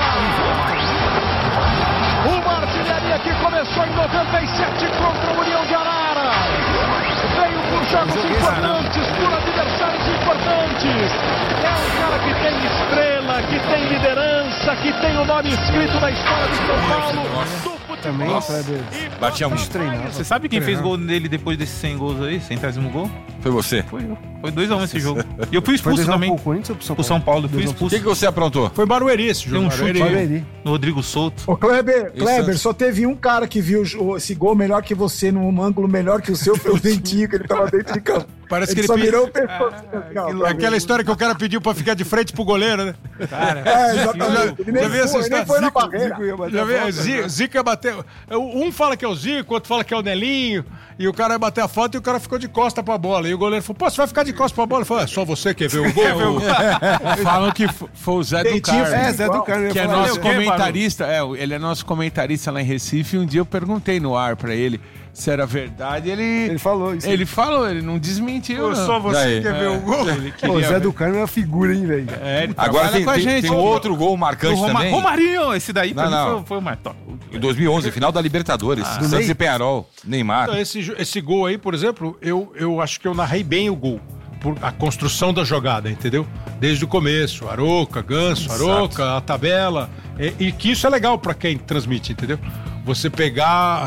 S8: Uma artilharia que começou em 97 contra o União de Arara. Veio por jogos importantes, por adversários importantes. É um cara que tem estrela, que tem liderança, que tem o nome escrito na história do São Paulo. Do
S4: Também,
S8: futebol.
S4: Kleber.
S1: Batia muito.
S4: Treinava.
S2: Você sabe quem fez gol nele depois desses 100 gols aí? 100º gol?
S1: Foi você.
S2: Foi eu. Foi 2-1 esse jogo. E eu fui
S4: Foi
S2: expulso também.
S4: pro Corinthians ou pro São
S2: Pro
S4: Paulo?
S2: São Paulo, eu fui
S4: 2-1 pro
S1: O
S2: expulso.
S1: que você aprontou?
S3: Foi Barueri esse jogo.
S2: Tem um chute
S4: Barueri.
S2: no Rodrigo Souto.
S7: Ô, Kleber,
S1: Santos.
S7: só teve um cara que viu esse gol melhor que você, num ângulo melhor que o seu, foi o Dentinho, que ele tava dentro de campo.
S3: Parece que ele
S7: só
S3: pediu-
S7: virou o pescoço. Assim, ó,
S3: Aquela história que o cara pediu pra ficar de frente pro goleiro, né?
S7: É, exatamente. Ele nem
S3: Já vi essa
S7: foi, ele nem
S3: história?
S7: foi na
S3: Zico,
S7: barreira.
S3: Já vê, Zico ia bater. Um fala que é o Zico, outro fala que é o Nelinho. E o cara ia bater a falta e o cara ficou de costa pra bola. E o goleiro falou: pô, você vai ficar de costa pra bola? Ele falou: é só você quer ver o gol?
S6: Falam que foi o Zé do
S7: Dentinho
S6: Carmo.
S4: É, Zé do Carmo.
S6: Que é
S4: falar
S6: nosso
S4: isso.
S6: comentarista, ele é nosso comentarista lá em Recife. E um dia eu perguntei no ar pra ele se era verdade.
S4: Ele falou isso.
S6: Ele falou, ele não desmentiu. Não.
S1: você
S3: quer ver o gol?
S6: Ele
S4: Pô,
S6: queria
S4: o Zé
S6: ver.
S4: do Carmo é uma figura, hein, velho?
S6: É, ele
S1: Agora
S6: trabalha com a gente.
S1: tem um outro gol marcante também.
S2: Romarinho, esse daí pra
S1: Não,
S2: mim
S1: não.
S2: foi o mais top.
S1: Em 2011, final da Libertadores. Santos
S4: Ney?
S1: e Peñarol, Neymar.
S3: Então, esse gol aí, por exemplo, eu acho que eu narrei bem o gol. Por a construção da jogada, entendeu? Desde o começo, Aroca, Ganso, Aroca, a tabela. E que isso é legal pra quem transmite, entendeu? Você pegar...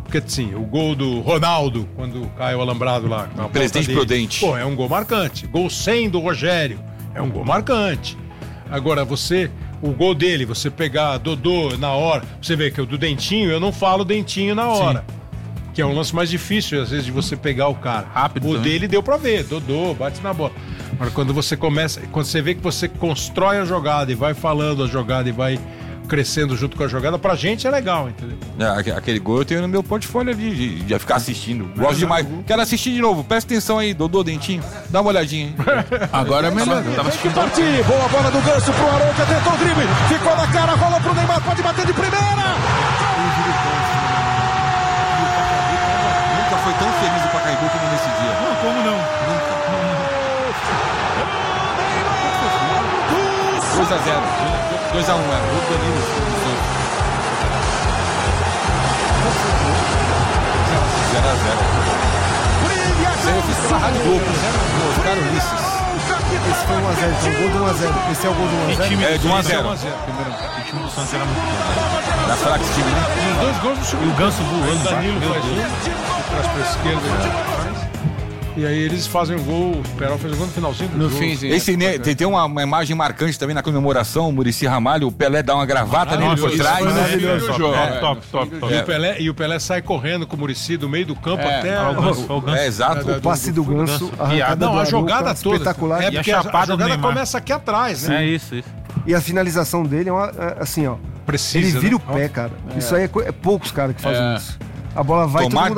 S3: Porque assim, o gol do Ronaldo, quando cai o alambrado lá. Com a
S1: Presidente
S3: dele,
S1: Prudente.
S3: Pô, é um gol marcante. Gol 100 do Rogério, é um gol marcante. Agora, o gol dele, você pegar Dodô na hora, você vê que o do Dentinho, eu não falo Dentinho na hora. Que é um lance mais difícil, às vezes, de você pegar o cara.
S2: Rápido
S3: O
S2: também.
S3: dele deu pra ver, Dodô, bate na bola. Agora, quando você vê que você constrói a jogada e vai falando a jogada e vai crescendo junto com a jogada, pra gente é legal, entendeu?
S1: Aquele gol eu tenho no meu portfólio ali, de ficar assistindo. Gosto demais. Quero assistir de novo. Presta atenção aí, Dodô, Dentinho. Dá uma olhadinha, hein?
S6: Agora é melhor.
S8: Partir, boa bola do Ganso pro Arouca, tentou o drible, ficou na cara, rolou pro Neymar, pode bater de primeira.
S1: Nunca foi tão feliz o Pacaembu como nesse dia.
S2: Não, como não?
S1: 2x0. 2x1, é. O Danilo. 0x0. Isso aí eu fiz pela Rádio Globo. Oscar Ulisses.
S4: Esse foi 1x0, então gol do 1x0. Esse é o gol do 1x0?
S1: É, de 1 a 0.
S2: O time do Santos era muito bom.
S1: Da Frax time, né?
S3: E os dois gols do
S2: E o
S3: segundo.
S2: Ganso voando.
S3: O Danilo
S2: Meu
S3: faz
S2: Deus.
S3: de trás pra esquerda. E aí eles fazem um gol, o Perol fez um gol no finalzinho do
S6: No
S3: jogo.
S6: finzinho.
S1: Esse, né, tem uma imagem marcante também na comemoração, o Muricy Ramalho, o Pelé dá uma gravata nele por
S2: isso
S1: trás.
S2: foi
S1: né?
S2: maravilhoso.
S6: jogo.
S2: Top.
S3: E o Pelé sai correndo com o Muricy do meio do campo até...
S2: Ah, o Ganso.
S1: É, exato.
S4: O passe do Ganso, a arrancada
S3: Não,
S4: do
S3: a
S4: Arouca,
S3: jogada toda.
S4: espetacular.
S3: É
S2: E a
S3: porque a
S2: chapada do
S3: jogada
S2: Neymar.
S3: começa aqui atrás, né?
S2: É isso.
S4: E a finalização dele é uma, assim, ó.
S3: Precisa,
S4: Ele vira
S3: né?
S4: o pé, cara. Isso aí é poucos caras que fazem
S6: É.
S4: isso. A bola vai
S1: Tomar
S4: todo mundo